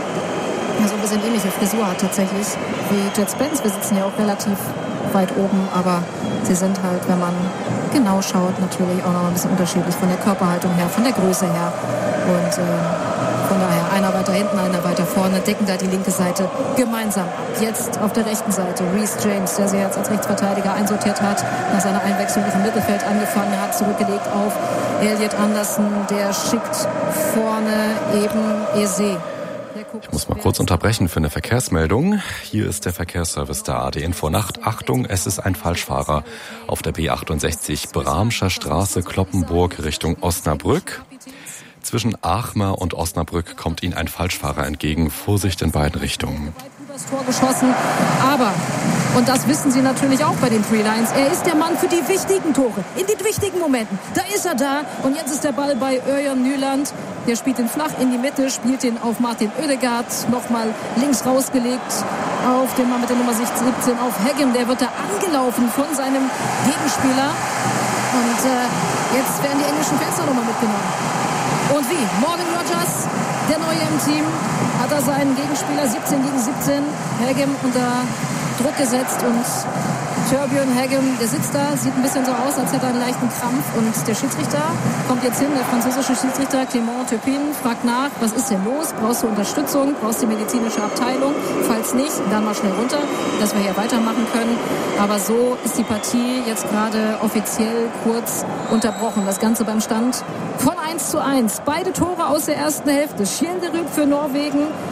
Ja, so ein bisschen ähnliche Frisur hat tatsächlich wie Jet Spence. Wir sitzen ja auch relativ weit oben, aber sie sind halt, wenn man genau schaut, natürlich auch noch ein bisschen unterschiedlich von der Körperhaltung her, von der Größe her. Und von daher einer weiter hinten, einer weiter vorne, decken da die linke Seite gemeinsam ab. Jetzt auf der rechten Seite Reece James, der sich jetzt als Rechtsverteidiger einsortiert hat, nach seiner Einwechslung im Mittelfeld angefangen hat, zurückgelegt auf Elliot Anderson, der schickt vorne eben Eze. Ich muss mal kurz unterbrechen für eine Verkehrsmeldung. Hier ist der Verkehrsservice der AD Info Nacht. Achtung, es ist ein Falschfahrer auf der B68 Bramscher Straße Kloppenburg Richtung Osnabrück. Zwischen Aachmer und Osnabrück kommt Ihnen ein Falschfahrer entgegen. Vorsicht in beiden Richtungen. Das Tor geschossen, aber, und das wissen Sie natürlich auch bei den Three Lions, er ist der Mann für die wichtigen Tore, in den wichtigen Momenten. Da ist er da und jetzt ist der Ball bei Örjan Nyland. Der spielt ihn flach in die Mitte, spielt ihn auf Martin Ødegaard, nochmal links rausgelegt auf den Mann mit der Nummer 17, auf Haggem. Der wird da angelaufen von seinem Gegenspieler und jetzt werden die englischen Fans nochmal mitgenommen. Und wie? Morgan Rogers, der Neue im Team, hat er seinen Gegenspieler 17 gegen 17, Haggem, unter Druck gesetzt und Torbjörn Haggem, der sitzt da, sieht ein bisschen so aus, als hätte er einen leichten Krampf und der Schiedsrichter kommt jetzt hin, der französische Schiedsrichter Clément Turpin, fragt nach, was ist denn los, brauchst du Unterstützung, brauchst du die medizinische Abteilung, falls nicht, dann mal schnell runter, dass wir hier weitermachen können, aber so ist die Partie jetzt gerade offiziell kurz unterbrochen, das Ganze beim Stand von 1:1, beide Tore aus der ersten Hälfte, Skjelderud für Norwegen,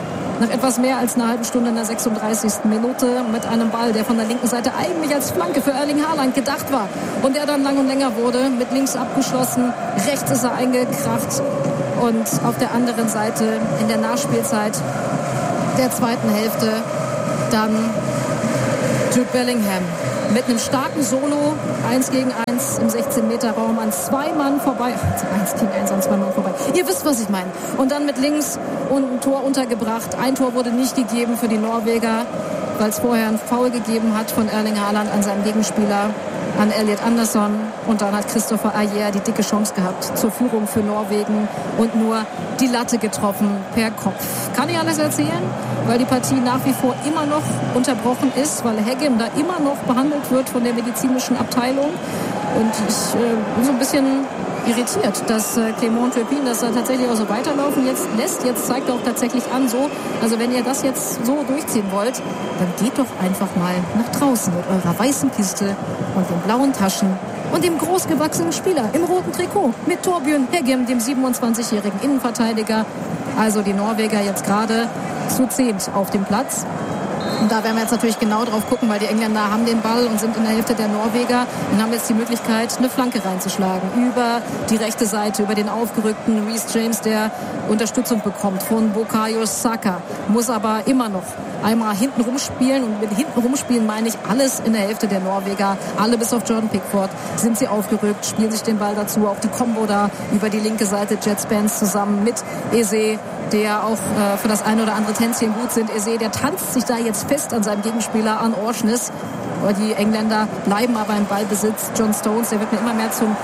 nach etwas mehr als einer halben Stunde in der 36. Minute mit einem Ball, der von der linken Seite eigentlich als Flanke für Erling Haaland gedacht war und der dann lang und länger wurde, mit links abgeschlossen, rechts ist er eingekracht und auf der anderen Seite in der Nachspielzeit der zweiten Hälfte dann Jude Bellingham mit einem starken Solo, 1 gegen 1 im 16-Meter-Raum an 2 Mann vorbei. 1 gegen 1 an 2 Mann vorbei. Ihr wisst, was ich meine. Und dann mit links und ein Tor untergebracht. Ein Tor wurde nicht gegeben für die Norweger, weil es vorher ein Foul gegeben hat von Erling Haaland an seinem Gegenspieler, an Elliot Anderson. Und dann hat Christopher Ajer die dicke Chance gehabt zur Führung für Norwegen und nur die Latte getroffen per Kopf. Kann ich alles erzählen? Weil die Partie nach wie vor immer noch unterbrochen ist, weil Haggem da immer noch behandelt wird von der medizinischen Abteilung. Und ich bin so ein bisschen irritiert, dass Clément Turpin das da tatsächlich auch so weiterlaufen jetzt lässt. Jetzt zeigt er auch tatsächlich an, so, also wenn ihr das jetzt so durchziehen wollt, dann geht doch einfach mal nach draußen mit eurer weißen Kiste und den blauen Taschen und dem großgewachsenen Spieler im roten Trikot mit Torbjørn Haggem, dem 27-jährigen Innenverteidiger. Also die Norweger jetzt gerade zu 10 auf dem Platz. Und da werden wir jetzt natürlich genau drauf gucken, weil die Engländer haben den Ball und sind in der Hälfte der Norweger und haben jetzt die Möglichkeit, eine Flanke reinzuschlagen. Über die rechte Seite, über den aufgerückten Reece James, der Unterstützung bekommt von Bukayo Saka. Muss aber immer noch einmal hinten rumspielen. Und mit hinten rumspielen meine ich alles in der Hälfte der Norweger. Alle bis auf Jordan Pickford sind sie aufgerückt, spielen sich den Ball dazu. Auch die Combo da über die linke Seite, Jet Spence zusammen mit Eze, der auch für das eine oder andere Tänzchen gut sind. Eze, der tanzt sich da jetzt fest an seinem Gegenspieler, an Orsnes. Die Engländer bleiben aber im Ballbesitz. John Stones, der wird mir immer mehr zum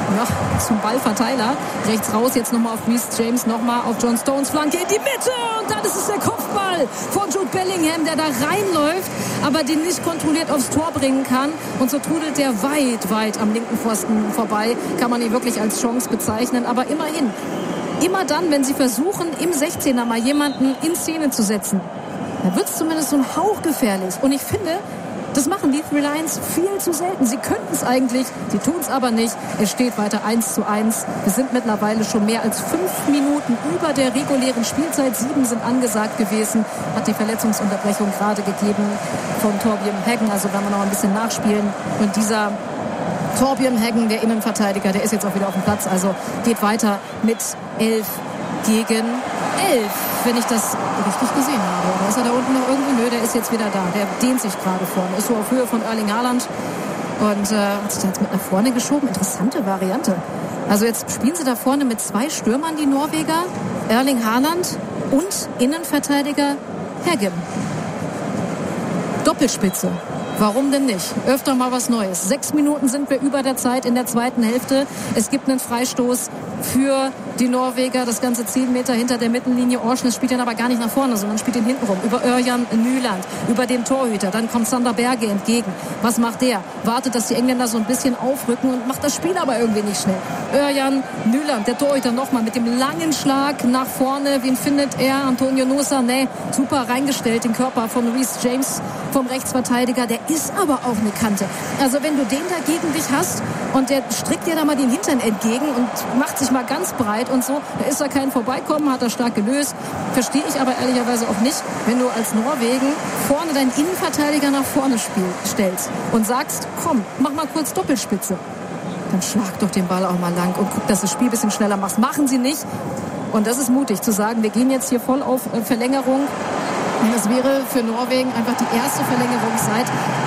Ballverteiler. Rechts raus, jetzt nochmal auf Reece James, nochmal auf John Stones Flanke in die Mitte. Und dann ist es der Kopfball von Jude Bellingham, der da reinläuft, aber den nicht kontrolliert aufs Tor bringen kann. Und so trudelt der weit, weit am linken Pfosten vorbei. Kann man ihn wirklich als Chance bezeichnen. Aber immerhin, immer dann, wenn sie versuchen, im 16er mal jemanden in Szene zu setzen, da wird es zumindest so ein Hauch gefährlich. Und ich finde, das machen die Three Lions viel zu selten. Sie könnten es eigentlich, sie tun es aber nicht. Es steht weiter 1:1. Wir sind mittlerweile schon mehr als 5 Minuten über der regulären Spielzeit. 7 sind angesagt gewesen. Hat die Verletzungsunterbrechung gerade gegeben von Torbjørn Hagen. Also werden wir noch ein bisschen nachspielen. Und dieser Torbjørn Hagen, der Innenverteidiger, der ist jetzt auch wieder auf dem Platz. Also geht weiter mit 11 gegen 11, wenn ich das richtig gesehen habe. Oder ist er da unten noch irgendwo? Nö, der ist jetzt wieder da. Der dehnt sich gerade vorne. Ist so auf Höhe von Erling Haaland. Und hat sich da jetzt mit nach vorne geschoben. Interessante Variante. Also jetzt spielen sie da vorne mit 2 Stürmern, die Norweger. Erling Haaland und Innenverteidiger Haggem. Doppelspitze. Warum denn nicht? Öfter mal was Neues. 6 Minuten sind wir über der Zeit in der zweiten Hälfte. Es gibt einen Freistoß für die Norweger. Das Ganze 10 Meter hinter der Mittellinie. Orsnes spielt ihn aber gar nicht nach vorne, sondern spielt ihn hinten rum. Über Örjan Nyland, über den Torhüter. Dann kommt Sander Berge entgegen. Was macht der? Wartet, dass die Engländer so ein bisschen aufrücken und macht das Spiel aber irgendwie nicht schnell. Örjan Nyland, der Torhüter, nochmal mit dem langen Schlag nach vorne. Wen findet er? Antonio Nusa? Nee, super reingestellt, den Körper von Reece James, vom Rechtsverteidiger. Der ist aber auch eine Kante. Also wenn du den da gegen dich hast und der strickt dir da mal den Hintern entgegen und macht sich mal ganz breit und so, da ist da kein Vorbeikommen, hat er stark gelöst. Verstehe ich aber ehrlicherweise auch nicht, wenn du als Norwegen vorne deinen Innenverteidiger nach vorne stellst und sagst, komm, mach mal kurz Doppelspitze. Dann schlag doch den Ball auch mal lang und guck, dass du das Spiel ein bisschen schneller machst. Machen sie nicht. Und das ist mutig zu sagen, wir gehen jetzt hier voll auf Verlängerung. Das wäre für Norwegen einfach die erste Verlängerung seit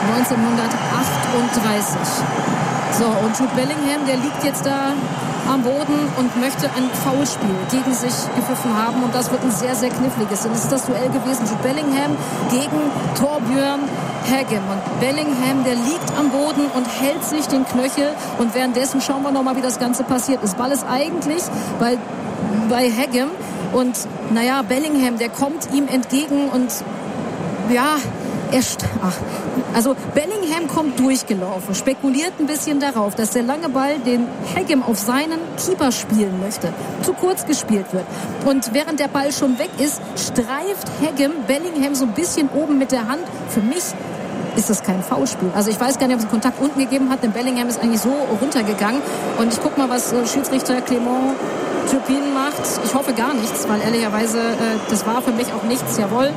1938. So, und Jude Bellingham, der liegt jetzt da am Boden und möchte ein Foulspiel gegen sich gepfiffen haben. Und das wird ein sehr, sehr kniffliges. Und das ist das Duell gewesen. Jude Bellingham gegen Torbjørn Haggem. Und Bellingham, der liegt am Boden und hält sich den Knöchel. Und währenddessen schauen wir nochmal, wie das Ganze passiert ist. Ball ist eigentlich bei Haggem. Und naja, Bellingham, der kommt ihm entgegen und ja, also Bellingham kommt durchgelaufen, spekuliert ein bisschen darauf, dass der lange Ball den Haggem auf seinen Keeper spielen möchte. Zu kurz gespielt wird. Und während der Ball schon weg ist, streift Haggem Bellingham so ein bisschen oben mit der Hand. Für mich ist das kein Foulspiel. Also ich weiß gar nicht, ob es einen Kontakt unten gegeben hat, denn Bellingham ist eigentlich so runtergegangen. Und ich gucke mal, was Schiedsrichter Clément Turpin macht. Ich hoffe gar nichts, weil ehrlicherweise, das war für mich auch nichts. Jawohl,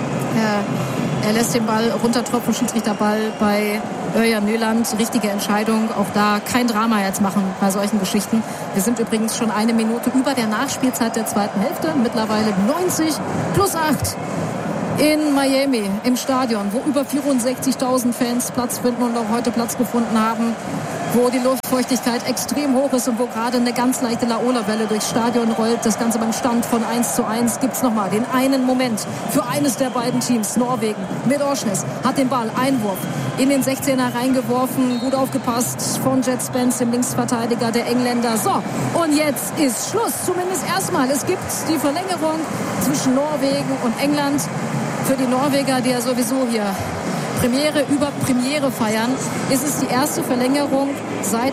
er lässt den Ball runtertropfen, Schiedsrichterball bei Örjan Nyland. Richtige Entscheidung. Auch da kein Drama jetzt machen bei solchen Geschichten. Wir sind übrigens schon 1 Minute über der Nachspielzeit der zweiten Hälfte. Mittlerweile 90+8 in Miami im Stadion, wo über 64.000 Fans Platz finden und auch heute Platz gefunden haben, wo die Luftfeuchtigkeit extrem hoch ist und wo gerade eine ganz leichte Laola-Welle durchs Stadion rollt. Das Ganze beim Stand von 1:1 gibt es nochmal den einen Moment für eines der beiden Teams. Norwegen mit Orsnes hat den Ball, Einwurf in den 16er reingeworfen, gut aufgepasst von Jet Spence, dem Linksverteidiger der Engländer. So, und jetzt ist Schluss, zumindest erstmal. Es gibt die Verlängerung zwischen Norwegen und England. Für die Norweger, die ja sowieso hier Premiere über Premiere feiern, ist es die erste Verlängerung seit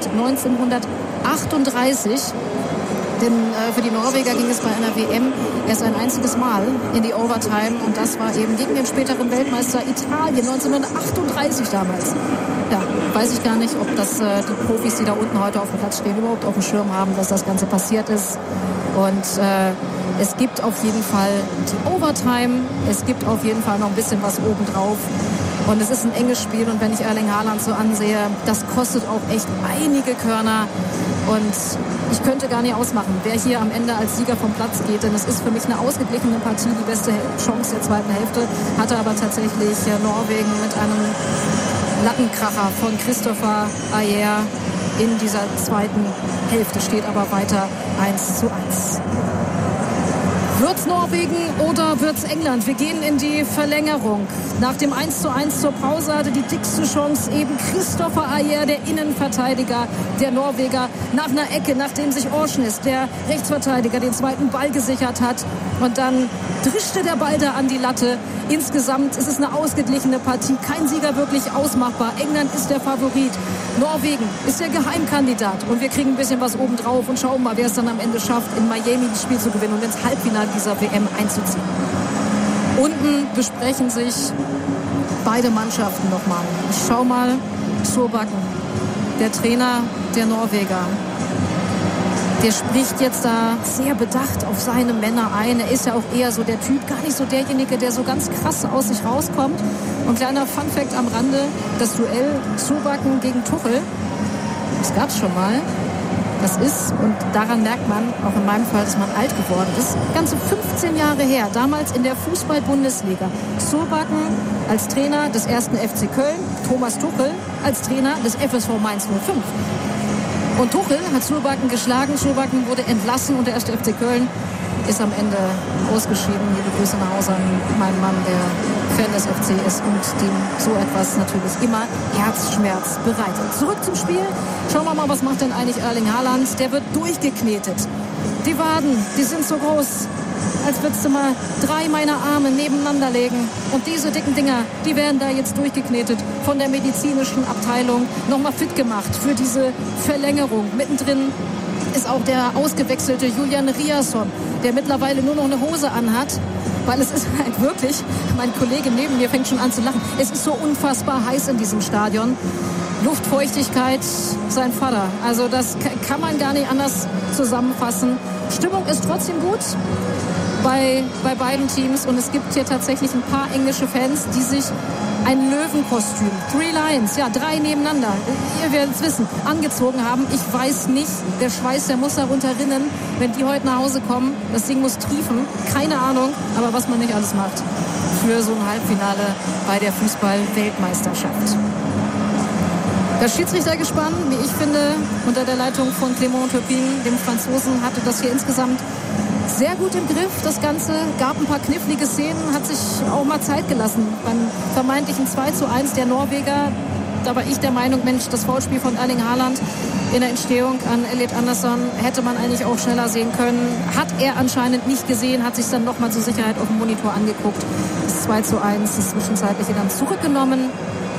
1938. Denn für die Norweger ging es bei einer WM erst ein einziges Mal in die Overtime. Und das war eben gegen den späteren Weltmeister Italien 1938 damals. Ja, weiß ich gar nicht, ob das die Profis, die da unten heute auf dem Platz stehen, überhaupt auf dem Schirm haben, dass das Ganze passiert ist. Und es gibt auf jeden Fall die Overtime. Es gibt auf jeden Fall noch ein bisschen was obendrauf. Und es ist ein enges Spiel. Und wenn ich Erling Haaland so ansehe, das kostet auch echt einige Körner. Und ich könnte gar nicht ausmachen, wer hier am Ende als Sieger vom Platz geht. Denn es ist für mich eine ausgeglichene Partie, die beste Chance der zweiten Hälfte. Hatte aber tatsächlich Norwegen mit einem Lattenkracher von Christopher Ajer in dieser zweiten Hälfte. Steht aber weiter 1:1. Wird's Norwegen oder wird's England? Wir gehen in die Verlängerung. Nach dem 1:1 zur Pause hatte die dickste Chance eben Christopher Ajer, der Innenverteidiger der Norweger, nach einer Ecke, nachdem sich Orsnes, der Rechtsverteidiger, den zweiten Ball gesichert hat. Und dann drischte der Ball da an die Latte. Insgesamt ist es eine ausgeglichene Partie. Kein Sieger wirklich ausmachbar. England ist der Favorit. Norwegen ist der Geheimkandidat. Und wir kriegen ein bisschen was obendrauf und schauen mal, wer es dann am Ende schafft, in Miami das Spiel zu gewinnen und ins Halbfinale dieser WM einzuziehen. Unten besprechen sich beide Mannschaften nochmal. Ich schau mal, Solbakken, der Trainer der Norweger. Der spricht jetzt da sehr bedacht auf seine Männer ein. Er ist ja auch eher so der Typ, gar nicht so derjenige, der so ganz krass aus sich rauskommt. Und kleiner Funfact am Rande, das Duell Solbakken gegen Tuchel, das gab es schon mal. Das ist, und daran merkt man, auch in meinem Fall, dass man alt geworden ist, ganze 15 Jahre her, damals in der Fußball-Bundesliga. Solbakken als Trainer des 1. FC Köln, Thomas Tuchel als Trainer des FSV Mainz 05. Und Tuchel hat Solbakken geschlagen, Solbakken wurde entlassen und der 1. FC Köln ist am Ende ausgeschieden. Liebe Grüße nach Hause an meinen Mann, der Fan des FC ist und dem so etwas natürlich immer Herzschmerz bereitet. Zurück zum Spiel. Schauen wir mal, was macht denn eigentlich Erling Haaland? Der wird durchgeknetet. Die Waden, die sind so groß, als würdest du mal 3 meiner Arme nebeneinander legen. Und diese dicken Dinger, die werden da jetzt durchgeknetet von der medizinischen Abteilung. Nochmal fit gemacht für diese Verlängerung. Mittendrin ist auch der ausgewechselte Julian Riasson, der mittlerweile nur noch eine Hose anhat, weil es ist halt wirklich, mein Kollege neben mir fängt schon an zu lachen, es ist so unfassbar heiß in diesem Stadion. Luftfeuchtigkeit, sein Vater. Also das kann man gar nicht anders zusammenfassen. Stimmung ist trotzdem gut bei beiden Teams und es gibt hier tatsächlich ein paar englische Fans, die sich ein Löwenkostüm, 3 Lions, ja 3 nebeneinander, ihr werdet es wissen, angezogen haben. Ich weiß nicht, der Schweiß, der muss darunter rinnen, wenn die heute nach Hause kommen. Das Ding muss triefen, keine Ahnung, aber was man nicht alles macht für so ein Halbfinale bei der Fußball-Weltmeisterschaft. Das Schiedsrichtergespann, wie ich finde, unter der Leitung von Clément Turpin, dem Franzosen, hatte das hier insgesamt sehr gut im Griff. Das Ganze gab ein paar knifflige Szenen, hat sich auch mal Zeit gelassen. Beim vermeintlichen 2:1 der Norweger, da war ich der Meinung, Mensch, das Foulspiel von Erling Haaland in der Entstehung an Elliot Anderson hätte man eigentlich auch schneller sehen können. Hat er anscheinend nicht gesehen, hat sich dann nochmal zur Sicherheit auf dem Monitor angeguckt. Das 2:1, das Zwischenzeitliche dann zurückgenommen.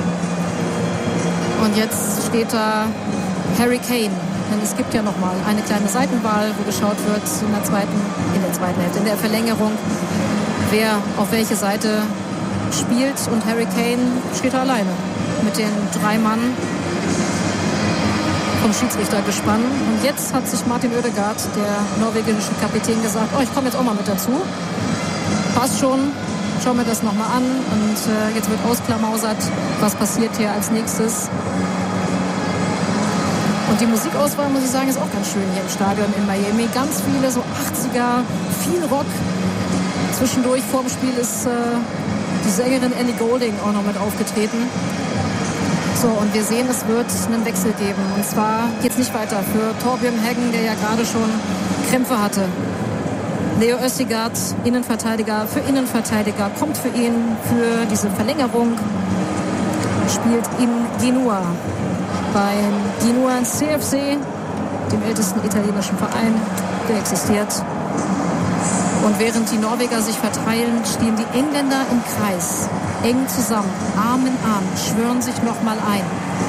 Und jetzt steht da Harry Kane. Denn es gibt ja noch mal eine kleine Seitenwahl, wo geschaut wird in der zweiten Hälfte, in der Verlängerung, wer auf welche Seite spielt. Und Harry Kane steht da alleine mit den 3 Mann vom Schiedsrichtergespann. Und jetzt hat sich Martin Ødegaard, der norwegische Kapitän, gesagt, ich komme jetzt auch mal mit dazu. Passt schon, schauen wir das nochmal an. Und jetzt wird ausklamausert, was passiert hier als nächstes. Und die Musikauswahl, muss ich sagen, ist auch ganz schön hier im Stadion in Miami. Ganz viele so 80er, viel Rock. Zwischendurch vorm Spiel ist die Sängerin Ellie Goulding auch noch mit aufgetreten. So, und wir sehen, es wird einen Wechsel geben. Und zwar geht es nicht weiter für Torbjørn Heggen, der ja gerade schon Krämpfe hatte. Leo Østigard, Innenverteidiger für Innenverteidiger, kommt für ihn für diese Verlängerung. Spielt in Genua. Beim Genua CFC, dem ältesten italienischen Verein, der existiert. Und während die Norweger sich verteilen, stehen die Engländer im Kreis, eng zusammen, Arm in Arm, schwören sich nochmal ein.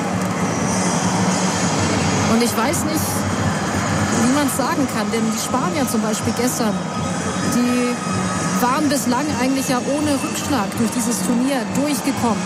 Und ich weiß nicht, wie man es sagen kann, denn die Spanier zum Beispiel gestern, die waren bislang eigentlich ja ohne Rückschlag durch dieses Turnier durchgekommen.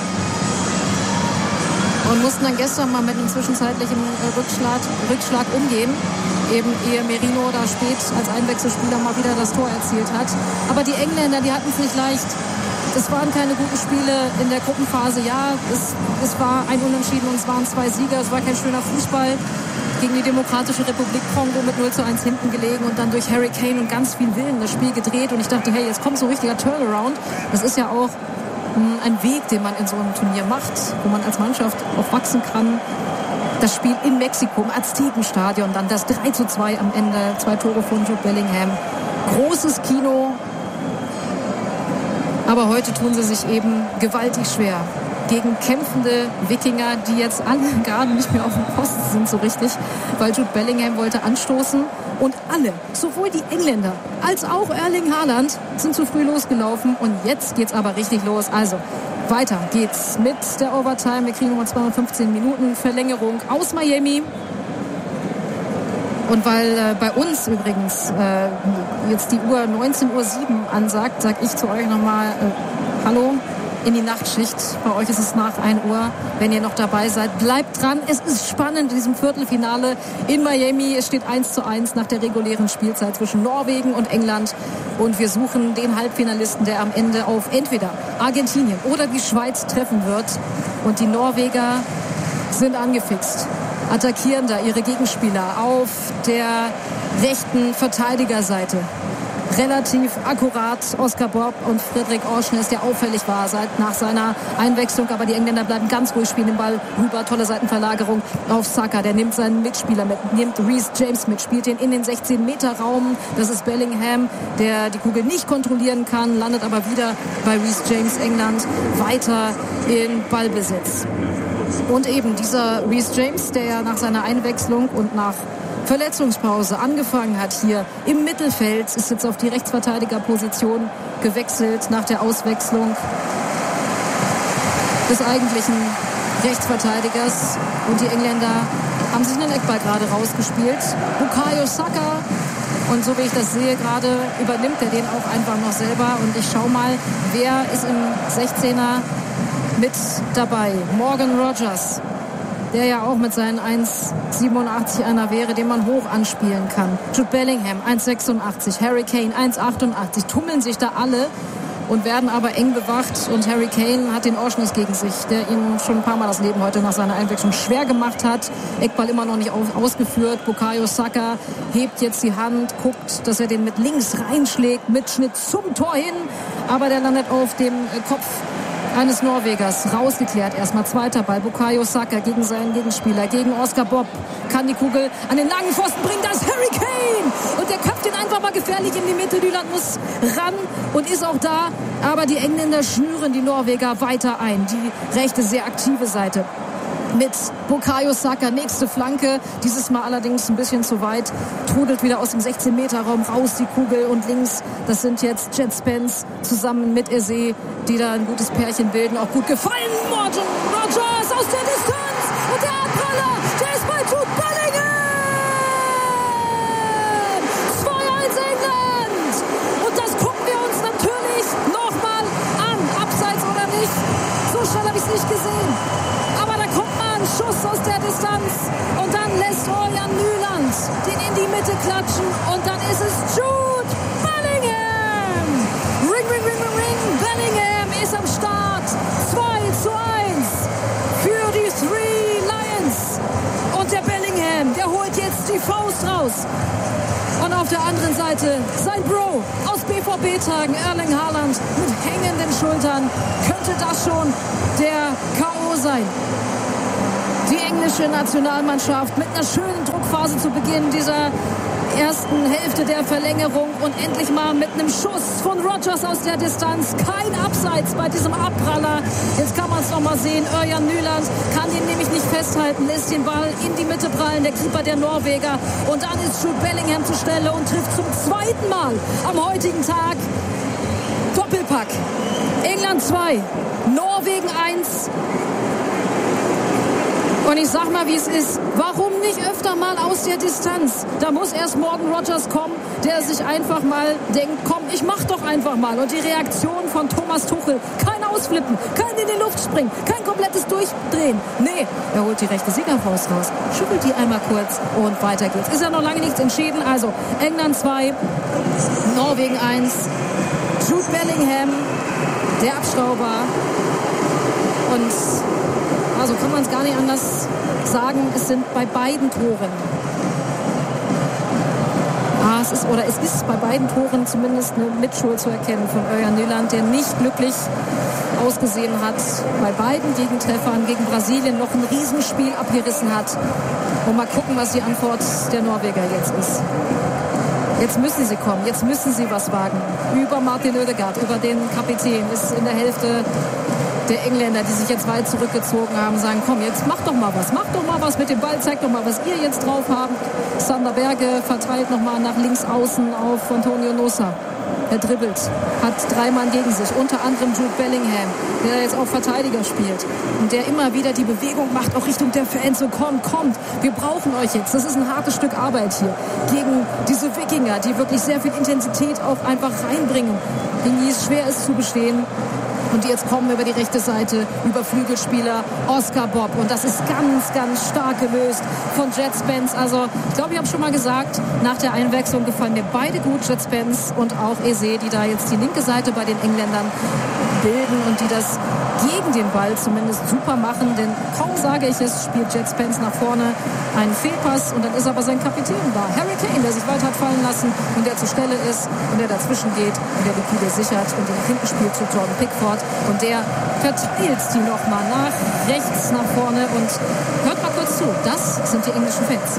Und mussten dann gestern mal mit einem zwischenzeitlichen Rückschlag umgehen. Eben ehe Merino da spät als Einwechselspieler mal wieder das Tor erzielt hat. Aber die Engländer, die hatten es nicht leicht. Es waren keine guten Spiele in der Gruppenphase. Ja, es war ein Unentschieden und es waren 2 Sieger. Es war kein schöner Fußball. Gegen die Demokratische Republik Kongo mit 0:1 hinten gelegen und dann durch Harry Kane und ganz viel Willen das Spiel gedreht. Und ich dachte, hey, jetzt kommt so ein richtiger Turnaround. Das ist ja auch ein Weg, den man in so einem Turnier macht, wo man als Mannschaft auch wachsen kann. Das Spiel in Mexiko im Aztekenstadion, dann das 3:2 am Ende, 2 Tore von Jude Bellingham. Großes Kino. Aber heute tun sie sich eben gewaltig schwer gegen kämpfende Wikinger, die jetzt alle gerade nicht mehr auf dem Posten sind so richtig, weil Jude Bellingham wollte anstoßen. Und alle, sowohl die Engländer als auch Erling Haaland, sind zu früh losgelaufen. Und jetzt geht's aber richtig los. Also weiter geht's mit der Overtime. Wir kriegen nochmal 215 Minuten Verlängerung aus Miami. Und weil bei uns übrigens jetzt die Uhr 19:07 Uhr ansagt, sage ich zu euch nochmal Hallo in die Nachtschicht. Bei euch ist es nach 1 Uhr. Wenn ihr noch dabei seid, bleibt dran. Es ist spannend in diesem Viertelfinale in Miami. Es steht 1:1 nach der regulären Spielzeit zwischen Norwegen und England. Und wir suchen den Halbfinalisten, der am Ende auf entweder Argentinien oder die Schweiz treffen wird. Und die Norweger sind angefixt, attackieren da ihre Gegenspieler auf der rechten Verteidigerseite. Relativ akkurat Oscar Bob und Fredrik Orsnes, der auffällig war nach seiner Einwechslung. Aber die Engländer bleiben ganz ruhig, spielen den Ball rüber. Tolle Seitenverlagerung auf Saka. Der nimmt seinen Mitspieler mit, nimmt Reece James mit, spielt den in den 16-Meter-Raum. Das ist Bellingham, der die Kugel nicht kontrollieren kann, landet aber wieder bei Reece James. England weiter in Ballbesitz. Und eben dieser Reece James, der ja nach seiner Einwechslung und nach Verletzungspause angefangen hat hier im Mittelfeld, ist jetzt auf die Rechtsverteidigerposition gewechselt nach der Auswechslung des eigentlichen Rechtsverteidigers. Und die Engländer haben sich einen Eckball gerade rausgespielt. Bukayo Saka. Und so wie ich das sehe gerade, übernimmt er den auch einfach noch selber. Und ich schaue mal, wer ist im 16er mit dabei. Morgan Rogers, der ja auch mit seinen 1,87 einer wäre, den man hoch anspielen kann. Jude Bellingham, 1,86. Harry Kane, 1,88. Tummeln sich da alle und werden aber eng bewacht. Und Harry Kane hat den Orsnes gegen sich, der ihm schon ein paar Mal das Leben heute nach seiner Einwechslung schwer gemacht hat. Eckball immer noch nicht ausgeführt. Bukayo Saka hebt jetzt die Hand, guckt, dass er den mit links reinschlägt, mit Schnitt zum Tor hin. Aber der landet auf dem Kopf eines Norwegers. Rausgeklärt erstmal. Zweiter Ball. Bukayo Saka gegen seinen Gegenspieler, gegen Oscar Bob. Kann die Kugel an den langen Pfosten bringen. Das ist Harry Kane. Und der köpft ihn einfach mal gefährlich in die Mitte. Düland muss ran und ist auch da. Aber die Engländer schnüren die Norweger weiter ein. Die rechte, sehr aktive Seite mit Bukayo Saka. Nächste Flanke. Dieses Mal allerdings ein bisschen zu weit. Trudelt wieder aus dem 16-Meter-Raum raus die Kugel. Und links, das sind jetzt Jet Spence zusammen mit Eze, die da ein gutes Pärchen bilden. Auch gut gefallen. Morgan Rogers aus der Distanz. Und der Abpraller, der ist bei Jude Bellingham. 2:1 England. Und das gucken wir uns natürlich nochmal an. Abseits oder nicht. So schnell habe ich es nicht gesehen. Aber da kommt mal ein Schuss aus der Distanz. Und dann lässt Ørjan Nyland, den in die Mitte klatschen und dann ist es Jude Bellingham. Ring, ring, ring, ring, ring. Bellingham ist am Start. 2:1 für die Three Lions. Und der Bellingham, der holt jetzt die Faust raus. Und auf der anderen Seite sein Bro aus BVB-Tagen, Erling Haaland, mit hängenden Schultern. Könnte das schon der K.O. sein? Die englische Nationalmannschaft mit einer schönen Druckphase zu Beginn dieser ersten Hälfte der Verlängerung und endlich mal mit einem Schuss von Rodgers aus der Distanz. Kein Abseits bei diesem Abpraller. Jetzt kann man es noch mal sehen. Ørjan Nyland kann ihn nämlich nicht festhalten, lässt den Ball in die Mitte prallen, der Keeper der Norweger. Und dann ist Jude Bellingham zur Stelle und trifft zum zweiten Mal am heutigen Tag. Doppelpack. England 2, Norwegen 1. Und ich sag mal, wie es ist. Warum nicht öfter mal aus der Distanz? Da muss erst Morgan Rodgers kommen, der sich einfach mal denkt, komm, ich mach doch einfach mal. Und die Reaktion von Thomas Tuchel, kein Ausflippen, kein in die Luft springen, kein komplettes Durchdrehen. Nee, er holt die rechte Siegerfaust raus, schüttelt die einmal kurz und weiter geht's. Ist ja noch lange nichts entschieden. Also England 2, Norwegen 1. Jude Bellingham, der Abstauber. Und also kann man es gar nicht anders sagen, es sind bei beiden Toren. Es ist bei beiden Toren zumindest eine Mitschuld zu erkennen von Ørjan Nyland, der nicht glücklich ausgesehen hat. Bei beiden Gegentreffern gegen Brasilien noch ein Riesenspiel abgerissen hat. Und mal gucken, was die Antwort der Norweger jetzt ist. Jetzt müssen sie kommen, jetzt müssen sie was wagen. Über Martin Ødegaard, über den Kapitän, ist in der Hälfte der Engländer, die sich jetzt weit zurückgezogen haben, sagen, komm, jetzt macht doch mal was mit dem Ball, zeigt doch mal, was ihr jetzt drauf habt. Sander Berge verteilt nochmal nach links außen auf Antonio Nusa. Er dribbelt, hat 3 Mann gegen sich, unter anderem Jude Bellingham, der jetzt auch Verteidiger spielt und der immer wieder die Bewegung macht, auch Richtung der Fans, so kommt, wir brauchen euch jetzt. Das ist ein hartes Stück Arbeit hier gegen diese Wikinger, die wirklich sehr viel Intensität auch einfach reinbringen, gegen die es schwer ist zu bestehen. Und die jetzt kommen über die rechte Seite, über Flügelspieler Oscar Bob. Und das ist ganz, ganz stark gelöst von Jet Spence. Also ich glaube, ich habe schon mal gesagt, nach der Einwechslung gefallen mir beide gut, Jet Spence und auch Eze, die da jetzt die linke Seite bei den Engländern bilden und die das gegen den Ball zumindest super machen. Denn kaum sage ich es, spielt Jet Spence nach vorne einen Fehlpass und dann ist aber sein Kapitän da. Harry Kane, der sich weiter hat fallen lassen und der zur Stelle ist und der dazwischen geht und der die Pille sichert und den nach hinten spielt zu Jordan Pickford. Und der verteilt die nochmal nach rechts, nach vorne. Und hört mal kurz zu, das sind die englischen Fans.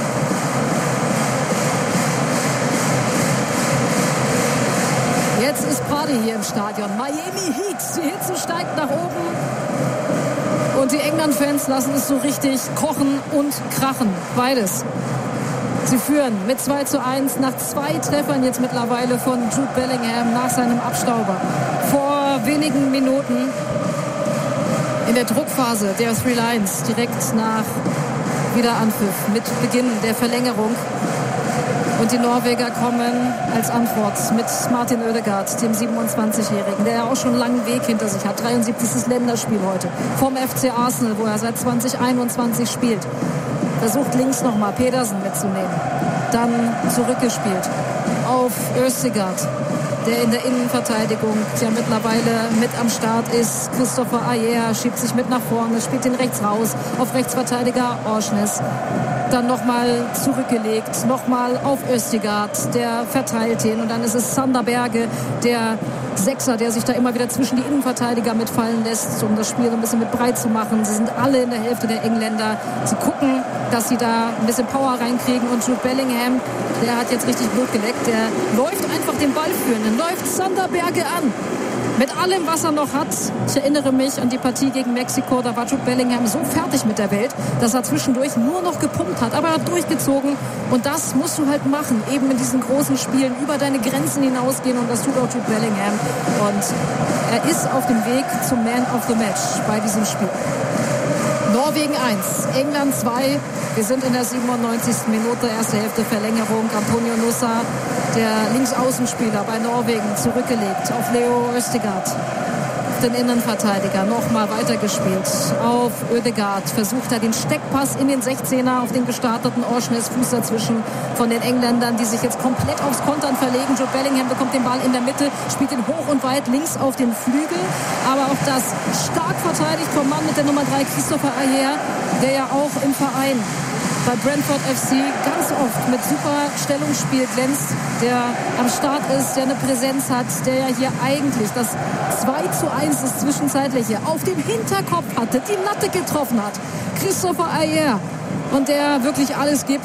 Jetzt ist Party hier im Stadion. Miami Heat, die Hitze steigt nach oben. Und die England-Fans lassen es so richtig kochen und krachen. Beides. Sie führen mit 2:1 nach 2 Treffern jetzt mittlerweile von Jude Bellingham nach seinem Abstauber. Vor wenigen Minuten in der Druckphase der Three Lions direkt nach Wiederanpfiff mit Beginn der Verlängerung. Und die Norweger kommen als Antwort mit Martin Ødegaard, dem 27-Jährigen, der ja auch schon einen langen Weg hinter sich hat. 73. Länderspiel heute vom FC Arsenal, wo er seit 2021 spielt. Versucht links nochmal Pedersen mitzunehmen. Dann zurückgespielt auf Ødegaard, der in der Innenverteidigung ja mittlerweile mit am Start ist. Christopher Ajer schiebt sich mit nach vorne, spielt den rechts raus auf Rechtsverteidiger Orsnes. Dann nochmal zurückgelegt, nochmal auf Ødegaard, der verteilt ihn. Und dann ist es Sander Berge, der Sechser, der sich da immer wieder zwischen die Innenverteidiger mitfallen lässt, um das Spiel ein bisschen mit breit zu machen. Sie sind alle in der Hälfte der Engländer. Sie gucken, dass sie da ein bisschen Power reinkriegen. Und Jude Bellingham, der hat jetzt richtig Blut geleckt. Der läuft einfach den Ball führen. Dann läuft Sander Berge an. Mit allem, was er noch hat. Ich erinnere mich an die Partie gegen Mexiko. Da war Jude Bellingham so fertig mit der Welt, dass er zwischendurch nur noch gepumpt hat. Aber er hat durchgezogen. Und das musst du halt machen. Eben in diesen großen Spielen über deine Grenzen hinausgehen. Und das tut auch Jude Bellingham. Und er ist auf dem Weg zum Man of the Match bei diesem Spiel. Norwegen 1, England 2. Wir sind in der 97. Minute, erste Hälfte Verlängerung. Antonio Nusa, der Linksaußenspieler bei Norwegen, zurückgelegt auf Leo Ødegaard. den Innenverteidiger. Nochmal weitergespielt auf Ødegaard. Versucht er den Steckpass in den 16er auf den gestarteten Orsnes. Fuß dazwischen von den Engländern, die sich jetzt komplett aufs Kontern verlegen. Jude Bellingham bekommt den Ball in der Mitte, spielt ihn hoch und weit links auf den Flügel. Aber auch das stark verteidigt vom Mann mit der Nummer 3, Christopher Ajer, der ja auch im Verein bei Brentford FC ganz oft mit super Stellungsspiel glänzt, der am Start ist, der eine Präsenz hat, der ja hier eigentlich das 2:1, das Zwischenzeitliche, auf dem Hinterkopf hatte, die Latte getroffen hat. Christopher Ajer. Und der wirklich alles gibt